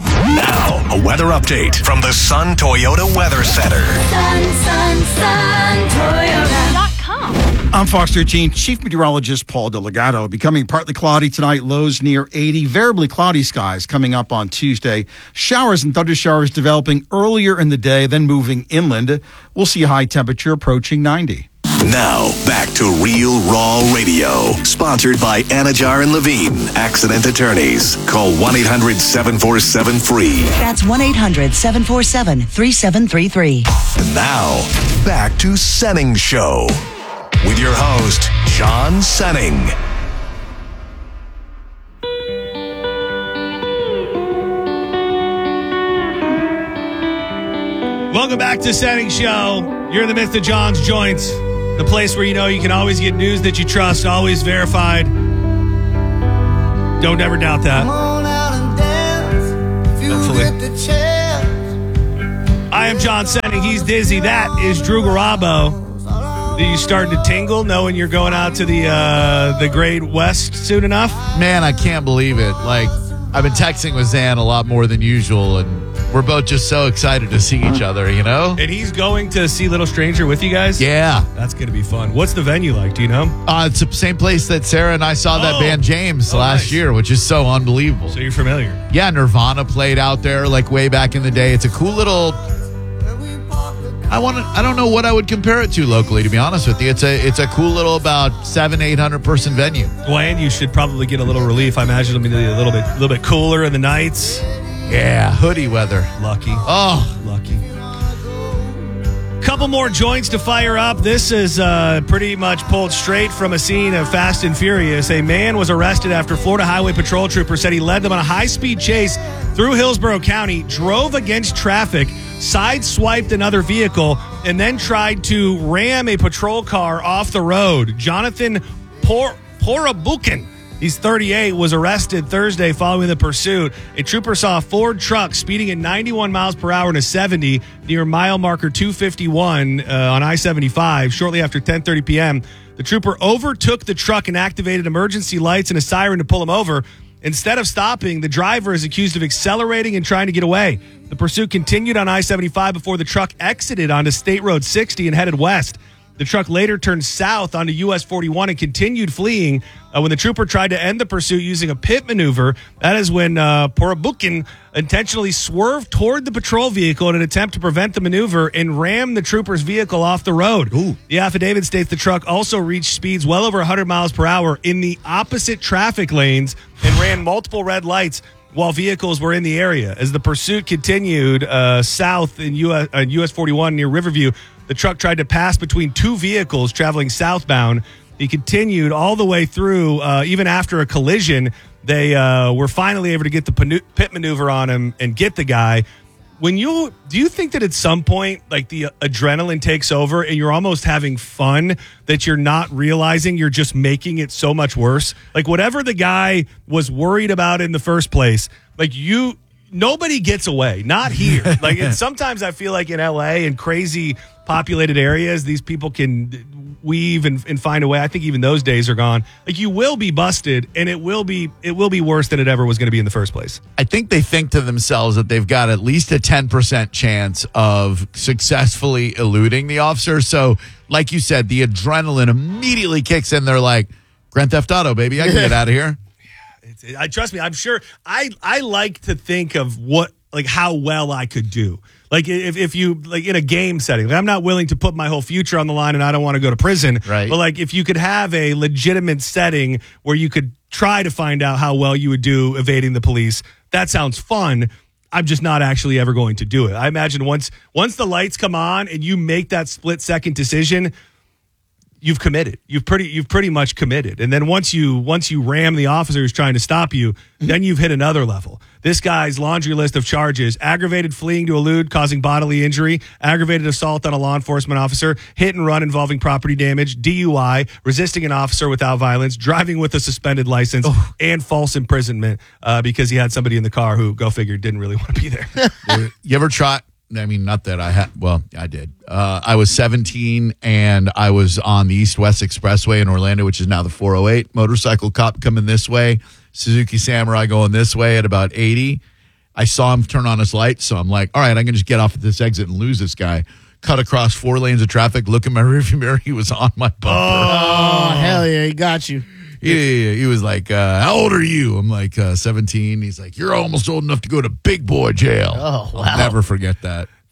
Now, a weather update from the Sun Toyota Weather Center. Sun, sun, sun, Toyota. I'm Fox thirteen Chief Meteorologist Paul Delegato. Becoming partly cloudy tonight, lows near eighty. Variably cloudy skies coming up on Tuesday. Showers and thunder showers developing earlier in the day, then moving inland. We'll see a high temperature approaching ninety. Now, back to Real Raw Radio. Sponsored by Anajar and Levine, Accident Attorneys. Call one eight hundred seven four seven free. That's one eight hundred seven four seven three seven three three. And now, back to Senning Show. With your host, John Senning. Welcome back to Senning Show. You're in the midst of John's Joints, the place where you know you can always get news that you trust, always verified. Don't ever doubt that. Hopefully. I am John Senning. He's Dizzy. That is Drew Garabo. Are you starting to tingle knowing you're going out to the uh, the Great West soon enough? Man, I can't believe it. Like, I've been texting with Zan a lot more than usual, and we're both just so excited to see each other, you know? And he's going to see Little Stranger with you guys? Yeah. That's going to be fun. What's the venue like? Do you know? Uh, it's the same place that Sarah and I saw that Oh. band James Oh, last nice. year, which is so unbelievable. So you're familiar? Yeah, Nirvana played out there like way back in the day. It's a cool little... I want to. I don't know what I would compare it to locally, to be honest with you. It's a it's a cool little about seven, eight hundred person venue. Well, and you should probably get a little relief. I imagine it'll be a little bit a little bit cooler in the nights. Yeah, hoodie weather. Lucky. Oh, lucky. Couple more joints to fire up. This is uh, pretty much pulled straight from a scene of Fast and Furious. A man was arrested after Florida Highway Patrol trooper said he led them on a high-speed chase through Hillsborough County, drove against traffic, sideswiped another vehicle, and then tried to ram a patrol car off the road. Jonathan Por- Porabukin, he's thirty-eight, was arrested Thursday following the pursuit. A trooper saw a Ford truck speeding at ninety-one miles per hour in a seventy near mile marker two fifty-one uh, on I seventy-five shortly after ten thirty p.m. The trooper overtook the truck and activated emergency lights and a siren to pull him over. Instead of stopping, the driver is accused of accelerating and trying to get away. The pursuit continued on I seventy-five before the truck exited onto State Road sixty and headed west. The truck later turned south onto U S forty-one and continued fleeing. Uh, when the trooper tried to end the pursuit using a pit maneuver, that is when uh, Porabukin intentionally swerved toward the patrol vehicle in an attempt to prevent the maneuver and rammed the trooper's vehicle off the road. Ooh. The affidavit states the truck also reached speeds well over one hundred miles per hour in the opposite traffic lanes and ran multiple red lights while vehicles were in the area. As the pursuit continued uh, south in U S, uh, U S forty-one near Riverview, the truck tried to pass between two vehicles traveling southbound. He continued all the way through, uh, even after a collision. They uh, were finally able to get the panu- pit maneuver on him and get the guy. When you do you think that at some point, like the adrenaline takes over and you're almost having fun that you're not realizing you're just making it so much worse? Like whatever the guy was worried about in the first place, like you, nobody gets away. Not here. Like and sometimes I feel like in L A and crazy populated areas, these people can weave and, and find a way. I think even those days are gone. Like you will be busted, and it will be it will be worse than it ever was going to be in the first place. I think they think to themselves that they've got at least a ten percent chance of successfully eluding the officer. So, like you said, the adrenaline immediately kicks in. They're like, Grand Theft Auto, baby, I can get out of here. It's, I trust me. I'm sure. I I like to think of what like how well I could do. Like if, if you like in a game setting, like I'm not willing to put my whole future on the line and I don't want to go to prison. Right. But like if you could have a legitimate setting where you could try to find out how well you would do evading the police, that sounds fun. I'm just not actually ever going to do it. I imagine once once the lights come on and you make that split second decision, you've committed. You've pretty you've pretty much committed. And then once you once you ram the officer who's trying to stop you, then you've hit another level. This guy's laundry list of charges: aggravated fleeing to elude causing bodily injury, aggravated assault on a law enforcement officer, hit and run involving property damage, D U I, resisting an officer without violence, driving with a suspended license, oh. and false imprisonment uh, because he had somebody in the car who, go figure, didn't really want to be there. You ever try? I mean, not that I had, well, I did. Uh, I was seventeen and I was on the East-West Expressway in Orlando, which is now the four oh eight. Motorcycle cop coming this way, Suzuki Samurai going this way at about eighty. I saw him turn on his lights, so I'm like, all right, I can just get off at this exit and lose this guy. Cut across four lanes of traffic, look in my rearview mirror, he was on my bumper. Oh, hell yeah, he got you. Yeah, he was like, uh, how old are you? I'm like, uh, seventeen. He's like, you're almost old enough to go to big boy jail. Oh, wow. I'll never forget that.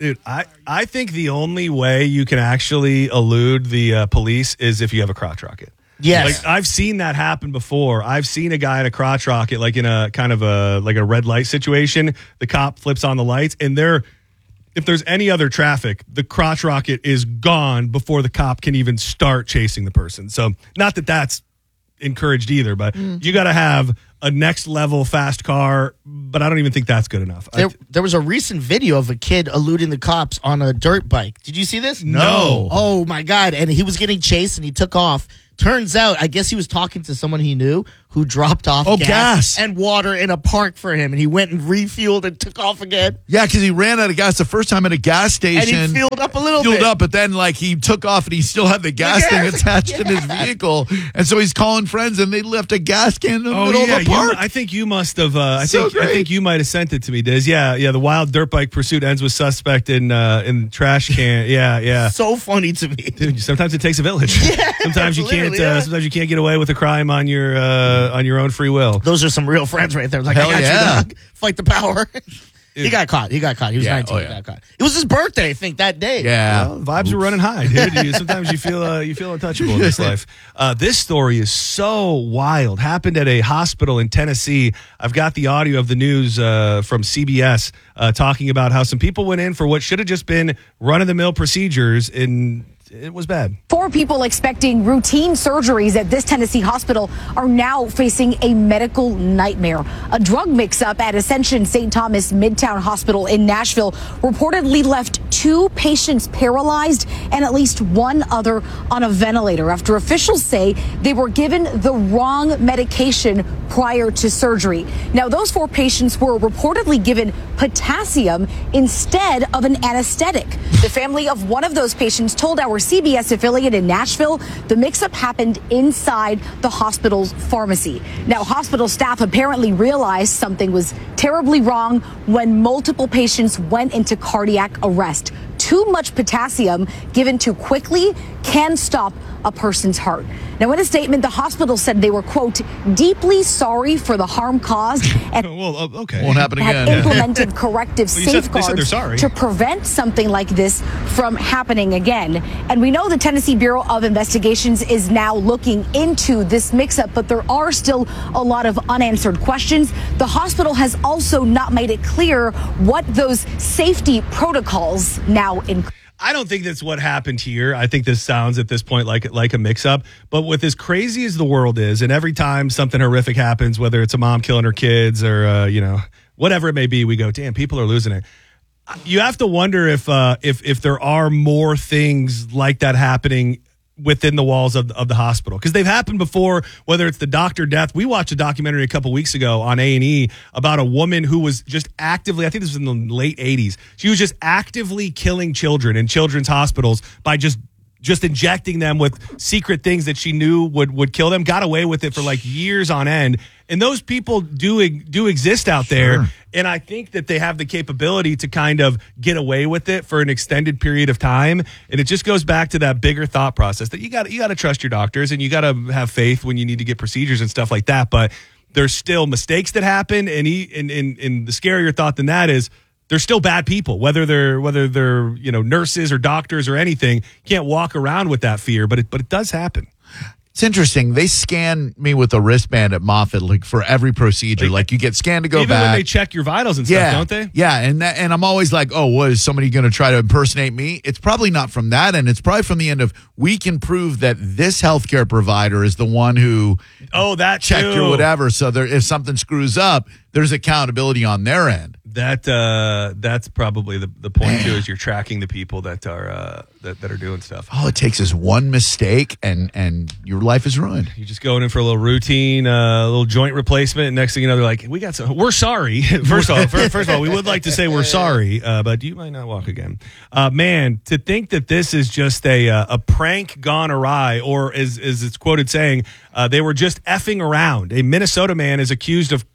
Dude, I, I think the only way you can actually elude the uh, police is if you have a crotch rocket. Yes. Like, I've seen that happen before. I've seen a guy in a crotch rocket, like in a kind of a like a red light situation. The cop flips on the lights, and they're if there's any other traffic, the crotch rocket is gone before the cop can even start chasing the person. So not that that's encouraged either, but mm. you got to have a next level fast car, but I don't even think that's good enough. There, th- there was a recent video of a kid eluding the cops on a dirt bike. Did you see this? No. Oh my God. And he was getting chased and he took off. Turns out, I guess he was talking to someone he knew who dropped off oh, gas, gas and water in a park for him. And he went and refueled and took off again. Yeah, because he ran out of gas the first time at a gas station. And he filled up a little filled bit. up, but then like he took off and he still had the gas, the gas. thing attached yeah. in his vehicle. And so he's calling friends and they left a gas can in the oh, middle yeah, of the park. You, I think you must have, uh, I, so think, I think you might have sent it to me, Diz. Yeah, yeah, the wild dirt bike pursuit ends with suspect in uh, in trash can. Yeah, yeah. So funny to me. Dude, sometimes it takes a village. Yeah, sometimes you can't. yeah. Uh, sometimes you can't get away with a crime on your uh, on your own free will. Those are some real friends right there. Like, Hell I got yeah. you, dog. Fight the power. He got caught. He got caught. He was Yeah, nineteen. oh, He yeah. got caught. It was his birthday, I think, that day. Yeah. Well, vibes are running high, dude. You, sometimes you feel uh, you feel untouchable in this life. Uh, this story is so wild. Happened at a hospital in Tennessee. I've got the audio of the news uh, from C B S uh, talking about how some people went in for what should have just been run-of-the-mill procedures, and it was bad. Four people expecting routine surgeries at this Tennessee hospital are now facing a medical nightmare. A drug mix-up at Ascension Saint Thomas Midtown Hospital in Nashville reportedly left two patients paralyzed and at least one other on a ventilator after officials say they were given the wrong medication prior to surgery. Now, those four patients were reportedly given potassium instead of an anesthetic. The family of one of those patients told our C B S affiliate in Nashville the mix-up happened inside the hospital's pharmacy. Now, hospital staff apparently realized something was terribly wrong when multiple patients went into cardiac arrest. Too much potassium given too quickly can stop a person's heart. Now, in a statement, the hospital said they were, quote, deeply sorry for the harm caused and well, okay. Won't happen had again. implemented corrective Well, you said- they said safeguards they're sorry. to prevent something like this from happening again. And we know the Tennessee Bureau of Investigations is now looking into this mix-up, but there are still a lot of unanswered questions. The hospital has also not made it clear what those safety protocols now include. I don't think that's what happened here. I think this sounds at this point like like a mix-up. But with as crazy as the world is, and every time something horrific happens, whether it's a mom killing her kids or uh, you know whatever it may be, we go, damn, people are losing it. You have to wonder if uh, if if there are more things like that happening within the walls of, of the hospital, because they've happened before, whether it's the doctor death. We watched a documentary a couple weeks ago on A and E about a woman who was just actively, I think this was in the late eighties, she was just actively killing children in children's hospitals by just just injecting them with secret things that she knew would would kill them. Got away with it for like years on end. And those people do do exist out there. Sure. And I think that they have the capability to kind of get away with it for an extended period of time. And it just goes back to that bigger thought process that you got you got to trust your doctors and you got to have faith when you need to get procedures and stuff like that. But there's still mistakes that happen. And, he, and, and, and the scarier thought than that is they're still bad people, whether they're whether they're you know nurses or doctors or anything. You can't walk around with that fear, but it but it does happen. It's interesting. They scan me with a wristband at Moffitt, like for every procedure. Like, like you get scanned to go even back. when they check your vitals and stuff, yeah, don't they? Yeah, and that, and I'm always like, oh, what is somebody going to try to impersonate me? It's probably not from that end. It's probably from the end of we can prove that this healthcare provider is the one who oh that checked too. your whatever. So there, if something screws up, there's accountability on their end. That uh, that's probably the, the point too. Is you're tracking the people that are uh, that that are doing stuff. All it takes is one mistake, and and your life is ruined. You're just going in for a little routine, uh, a little joint replacement, and next thing you know, they're like, "We got some. We're sorry." First of all, first, first of all, we would like to say we're sorry, uh, but you might not walk again. Uh, man, to think that this is just a uh, a prank gone awry, or as as it's quoted saying, uh, they were just effing around. A Minnesota man is accused of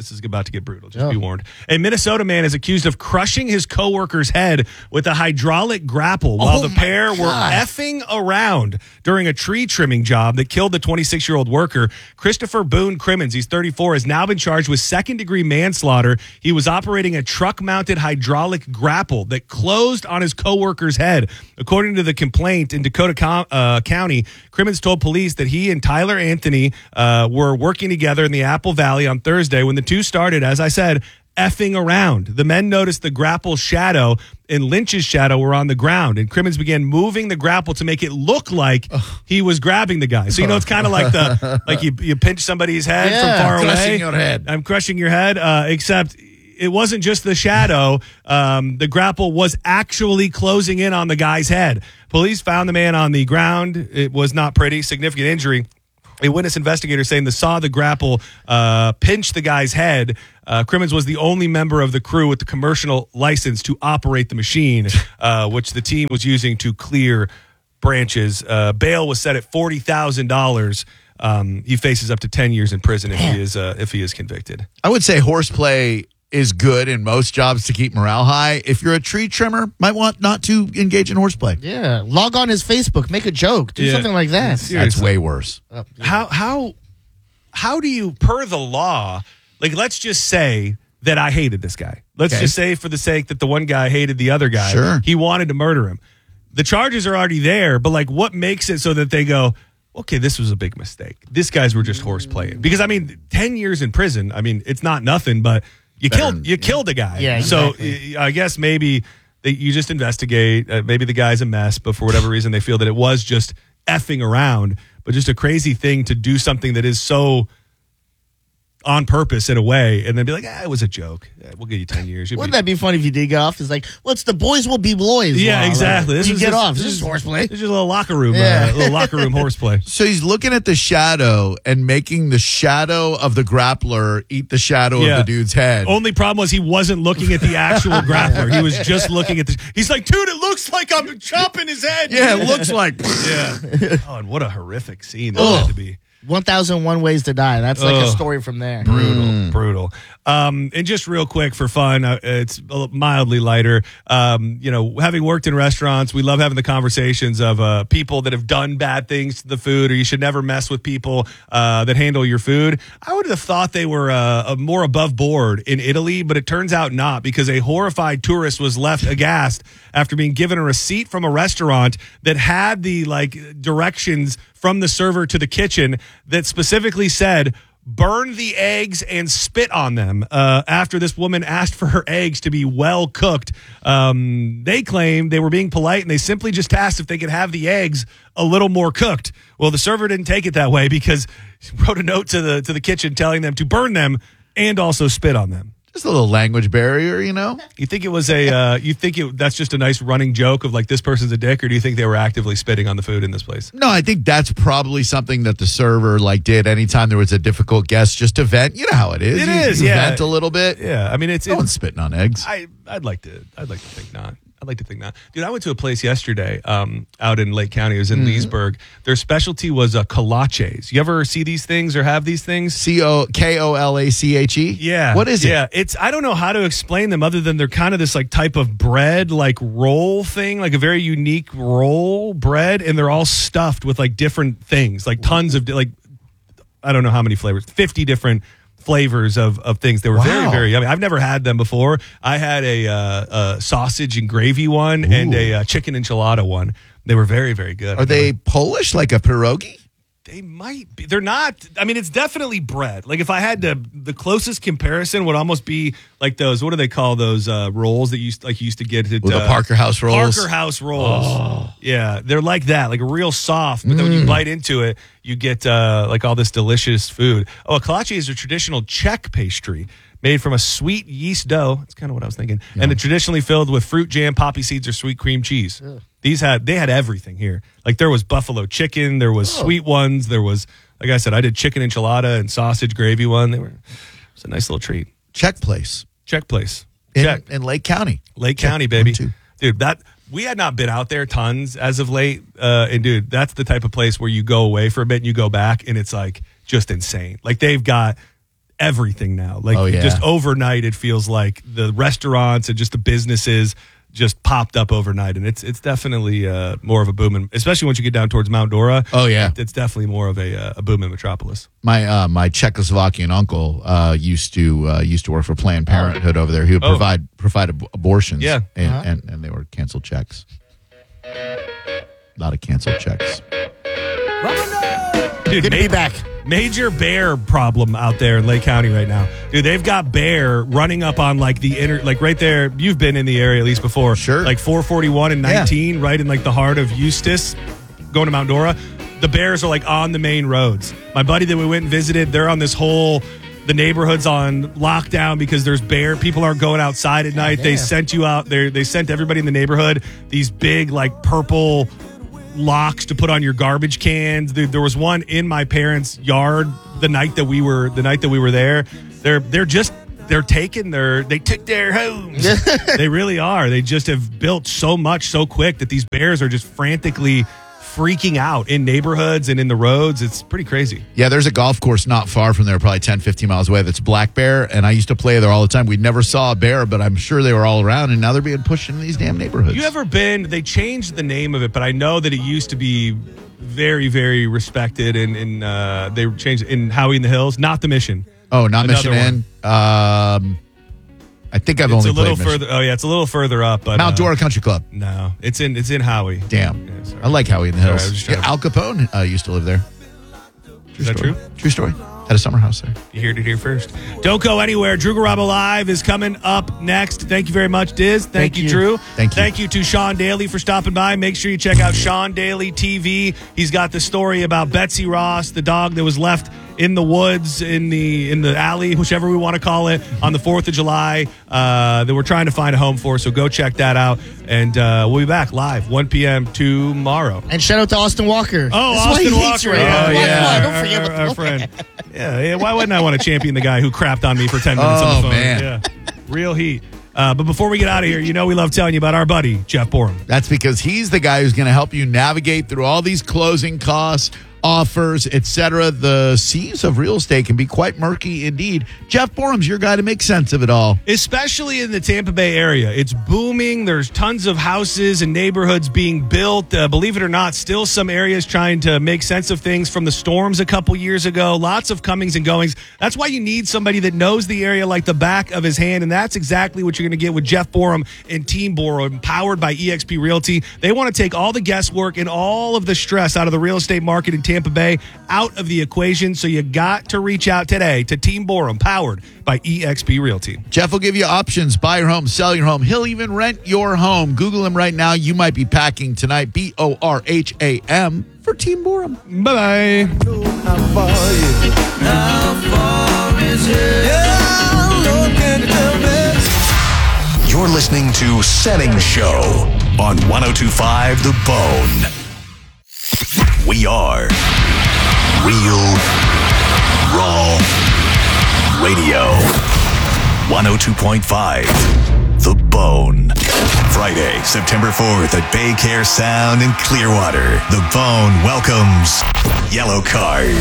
This is about to get brutal. Just be warned. A Minnesota man is accused of crushing his coworker's head with a hydraulic grapple while Oh the my pair were God. effing around during a tree trimming job that killed the twenty-six-year-old worker. Christopher Boone Crimmins, he's thirty-four, has now been charged with second-degree manslaughter. He was operating a truck-mounted hydraulic grapple that closed on his coworker's head. According to the complaint in Dakota Com- uh, County, Crimmins told police that he and Tyler Anthony uh, were working together in the Apple Valley on Thursday when the two started, as I said, effing around. The men noticed the grapple shadow and Lynch's shadow were on the ground, and Crimmins began moving the grapple to make it look like he was grabbing the guy. So, you know, it's kind of like the like you, you pinch somebody's head Yeah, from far crushing away. your head. I'm crushing your head, uh, except it wasn't just the shadow. Um, the grapple was actually closing in on the guy's head. Police found the man on the ground. It was not pretty, significant injury. A witness investigator saying they saw the grapple uh, pinch the guy's head. Uh, Crimmins was the only member of the crew with the commercial license to operate the machine, uh, which the team was using to clear branches. Uh, bail was set at forty thousand dollars. Um, he faces up to ten years in prison if he is uh, if he is convicted. I would say horseplay is good in most jobs to keep morale high. If you're a tree trimmer, might want not to engage in horseplay. Yeah, log on his Facebook, make a joke, do Yeah. something like that. That's way worse. Oh, yeah. How how how do you, per the law, like let's just say that I hated this guy. Let's Okay. just say for the sake that the one guy hated the other guy. Sure. He wanted to murder him. The charges are already there, but like what makes it so that they go, okay, this was a big mistake. These guys were just horseplaying. Because I mean, ten years in prison, I mean, it's not nothing, but you Better killed than- you killed a guy. Yeah, So exactly. I guess maybe that you just investigate. Uh, maybe the guy's a mess, but for whatever reason, they feel that it was just effing around. But just a crazy thing to do something that is so on purpose in a way, and then be like, ah, it was a joke. Yeah, we'll give you ten years. You'll Wouldn't be- that be funny if you did get off? It's like, well, it's the boys will be boys. Yeah, law. exactly. Like, This you is get just- off. this This is- is horseplay. It's just a little locker room, Yeah. uh, little locker room horseplay. So he's looking at the shadow and making the shadow of the grappler eat the shadow Yeah. of the dude's head. Only problem was he wasn't looking at the actual grappler. He was just looking at the. He's like, dude, it looks like I'm chopping his head. Yeah, it looks like. Yeah. Oh, and what a horrific scene that Ugh. had to be. one thousand one Ways to Die. That's like Ugh. a story from there. Brutal, brutal. Um, and just real quick for fun, uh, it's a little mildly lighter. Um, you know, having worked in restaurants, we love having the conversations of uh, people that have done bad things to the food, or you should never mess with people uh, that handle your food. I would have thought they were uh, more above board in Italy, but it turns out not, because a horrified tourist was left aghast after being given a receipt from a restaurant that had the like directions from the server to the kitchen that specifically said, burn the eggs and spit on them, uh, after this woman asked for her eggs to be well cooked. Um, they claimed they were being polite and they simply just asked if they could have the eggs a little more cooked. Well, the server didn't take it that way because she wrote a note to the to the kitchen telling them to burn them and also spit on them. Just a little language barrier, you know? You think it was a, uh, you think it, that's just a nice running joke of like, this person's a dick, or do you think they were actively spitting on the food in this place? No, I think that's probably something that the server like did anytime there was a difficult guest, just to vent. You know how it is. It you, is, you yeah. Vent a little bit. Yeah, I mean, it's No it's- one's spitting on eggs. I, I'd like to, I'd like to think not. I'd like to think not. Dude, I went to a place yesterday um, out in Lake County. It was in Mhm. Leesburg. Their specialty was uh, kolaches. You ever see these things or have these things? C O K O L A C H E? Yeah. What is it? Yeah, it's, I don't know how to explain them other than they're kind of this like type of bread, like roll thing, like a very unique roll bread, and they're all stuffed with like different things, like tons of, like, I don't know how many flavors, fifty different flavors of, of things. They were very, Wow. very yummy. I've never had them before. I had a, uh, a sausage and gravy one and a uh, chicken enchilada one. They were very, very good. Are they Polish, like a pierogi? They might be. They're not. I mean, it's definitely bread. Like if I had to, the closest comparison would almost be like those. What do they call those uh, rolls that you used like you used to get at With the uh, Parker House rolls? Parker House rolls. Oh. Yeah, they're like that, like real soft. But then when you Mm. bite into it, you get uh, like all this delicious food. Oh, a kolache is a traditional Czech pastry made from a sweet yeast dough. That's kind of what I was thinking. And it's traditionally filled with fruit jam, poppy seeds, or sweet cream cheese. These had they had everything here. Like there was buffalo chicken, there was Oh. sweet ones, there was like I said, I did chicken enchilada and sausage gravy one. They were it was a nice little treat. Czech place. Czech place. In, Czech. in Lake County. Lake Czech. County, baby. One, two. Dude, that we had not been out there tons as of late. Uh, and dude, that's the type of place where you go away for a bit and you go back and it's like just insane. Like they've got everything now. Like Oh, yeah. just overnight, it feels like the restaurants and just the businesses just popped up overnight, and it's it's definitely uh, more of a booming, especially once you get down towards Mount Dora. Oh, yeah. It- it's definitely more of a uh, a booming metropolis. My uh, my Czechoslovakian uncle uh, used to uh, used to work for Planned Parenthood over there. He would Oh. provide provide ab- abortions. Yeah. and, Uh-huh. and and they were canceled checks. A lot of canceled checks. Dude, Good to be back. Major bear problem out there in Lake County right now. Dude, they've got bear running up on like the inner, like right there. You've been in the area at least before. Sure. Like four forty-one and nineteen, right in like the heart of Eustis, going to Mount Dora. The bears are like on the main roads. My buddy that we went and visited, they're on this whole, the neighborhood's on lockdown because there's bear. People aren't going outside at night. They damn. sent you out there. They sent everybody in the neighborhood these big like purple locks to put on your garbage cans. There, there was one in my parents' yard the night that we were the night that we were there. They're they're just they're taking their they took their homes. They really are. They just have built so much so quick that these bears are just frantically freaking out in neighborhoods and in the roads. It's pretty crazy. Yeah, there's a golf course not far from there, probably ten, fifteen miles away, that's Black Bear, and I used to play there all the time. We never saw a bear, but I'm sure they were all around, and now they're being pushed into these damn neighborhoods. You ever been, they changed the name of it, but I know that it used to be very, very respected, and, and uh, they changed it in Howie in the Hills, not the Mission. Oh, not Another Mission Inn? Um, I think I've It's only a little played Mission. further. Oh yeah, it's a little further up. But Mount uh, Dora Country Club. No, it's in it's in Howie. Damn. Yeah, sorry. I like Howie in the Sorry, I Hills. was just trying Yeah, to- Al Capone uh, used to live there. Is that story. true? True story. Had a summer house there. You heard it here first. Don't go anywhere. Drew Garabo Live is coming up next. Thank you very much, Diz. Thank, Thank you, you. Drew. Thank you. Thank you to Sean Daly for stopping by. Make sure you check out Sean Daly T V. He's got the story about Betsy Ross, the dog that was left in the woods, in the in the alley, whichever we want to call it, on the fourth of July, uh, that we're trying to find a home for. So go check that out. And uh, we'll be back live one p.m. tomorrow. And shout out to Austin Walker. Oh, That's Austin why he Walker. hates you right Oh, now. Why- yeah. why? Don't Our- forget our, about our the- friend. Yeah, yeah, why wouldn't I want to champion the guy who crapped on me for ten minutes on Oh, the phone? man. Yeah. Real heat. Uh, but before we get out of here, you know we love telling you about our buddy, Jeff Borum. That's because he's the guy who's going to help you navigate through all these closing costs, offers, et cetera. The seas of real estate can be quite murky indeed. Jeff Borum's your guy to make sense of it all. Especially in the Tampa Bay area. It's booming. There's tons of houses and neighborhoods being built. Uh, believe it or not, still some areas trying to make sense of things from the storms a couple years ago. Lots of comings and goings. That's why you need somebody that knows the area like the back of his hand, and that's exactly what you're going to get with Jeff Borum and Team Borum, powered by E X P Realty. They want to take all the guesswork and all of the stress out of the real estate market in Tampa Bay, out of the equation. So you got to reach out today to Team Borum, powered by E X P Realty. Jeff will give you options. Buy your home, sell your home. He'll even rent your home. Google him right now. You might be packing tonight. B O R H A M for Team Borum. Bye-bye. You're listening to Setting Show on one oh two point five The Bone. We are Real Raw Radio. one oh two point five The Bone. Friday, September fourth at Bay Care Sound in Clearwater. The Bone welcomes Yellow Card.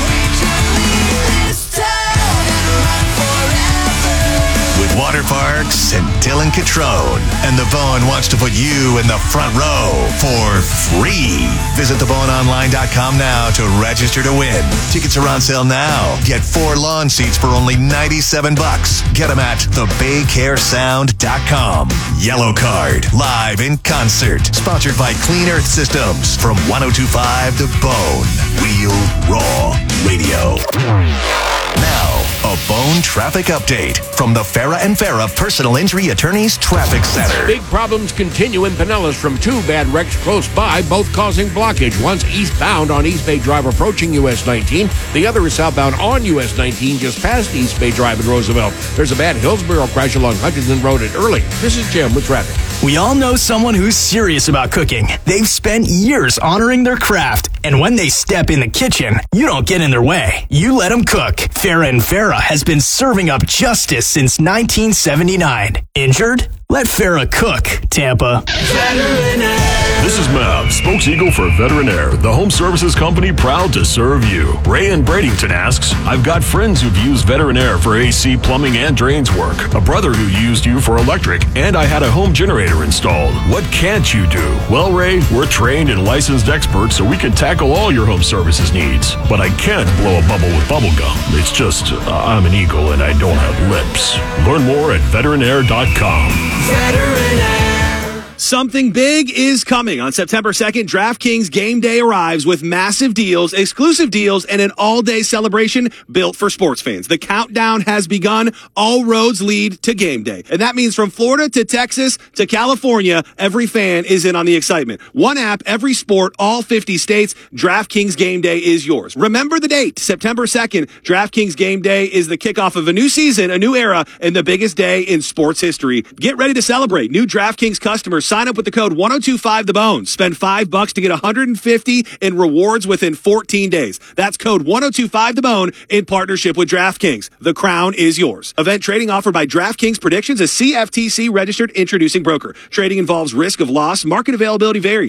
With Water Parks and Dylan Catrone. And The Bone wants to put you in the front row for free. Visit the bone online dot com now to register to win. Tickets are on sale now. Get four lawn seats for only ninety-seven bucks. Get them at the bay care sound dot com. Yellow Card, live in concert. Sponsored by Clean Earth Systems from one oh two point five The Bone. Real Raw Radio. Now, a Bone traffic update from the Farah and Farah Personal Injury Attorneys Traffic Center. Big problems continue in Pinellas from two bad wrecks close by, both causing blockage. One's eastbound on East Bay Drive approaching U S nineteen. The other is southbound on U S nineteen just past East Bay Drive in Roosevelt. There's a bad Hillsborough crash along Hutchinson Road at Early. This is Jim with traffic. We all know someone who's serious about cooking. They've spent years honoring their craft, and when they step in the kitchen, you don't get in their way. You let them cook. Farah and Farah has been serving up justice since nineteen seventy-nine. Injured? Let Farrah cook, Tampa. This is Mav, spokes-eagle for Veterinaire, the home services company proud to serve you. Ray in Bradenton asks, I've got friends who've used Veterinaire for A C, plumbing, and drains work. A brother who used you for electric, and I had a home generator installed. What can't you do? Well, Ray, we're trained and licensed experts, so we can tackle all your home services needs. But I can't blow a bubble with bubble gum. It's just, uh, I'm an eagle and I don't have lips. Learn more at veterinaire dot com. Something big is coming. On September second, DraftKings Game Day arrives with massive deals, exclusive deals, and an all-day celebration built for sports fans. The countdown has begun. All roads lead to Game Day. And that means from Florida to Texas to California, every fan is in on the excitement. One app, every sport, all fifty states. DraftKings Game Day is yours. Remember the date, September second. DraftKings Game Day is the kickoff of a new season, a new era, and the biggest day in sports history. Get ready to celebrate. New DraftKings customers sign up with the code one oh two five the bone. Spend five bucks to get one hundred fifty in rewards within fourteen days. That's code one oh two five the bone in partnership with DraftKings. The crown is yours. Event trading offered by DraftKings Predictions, a C F T C registered introducing broker. Trading involves risk of loss. Market availability varies.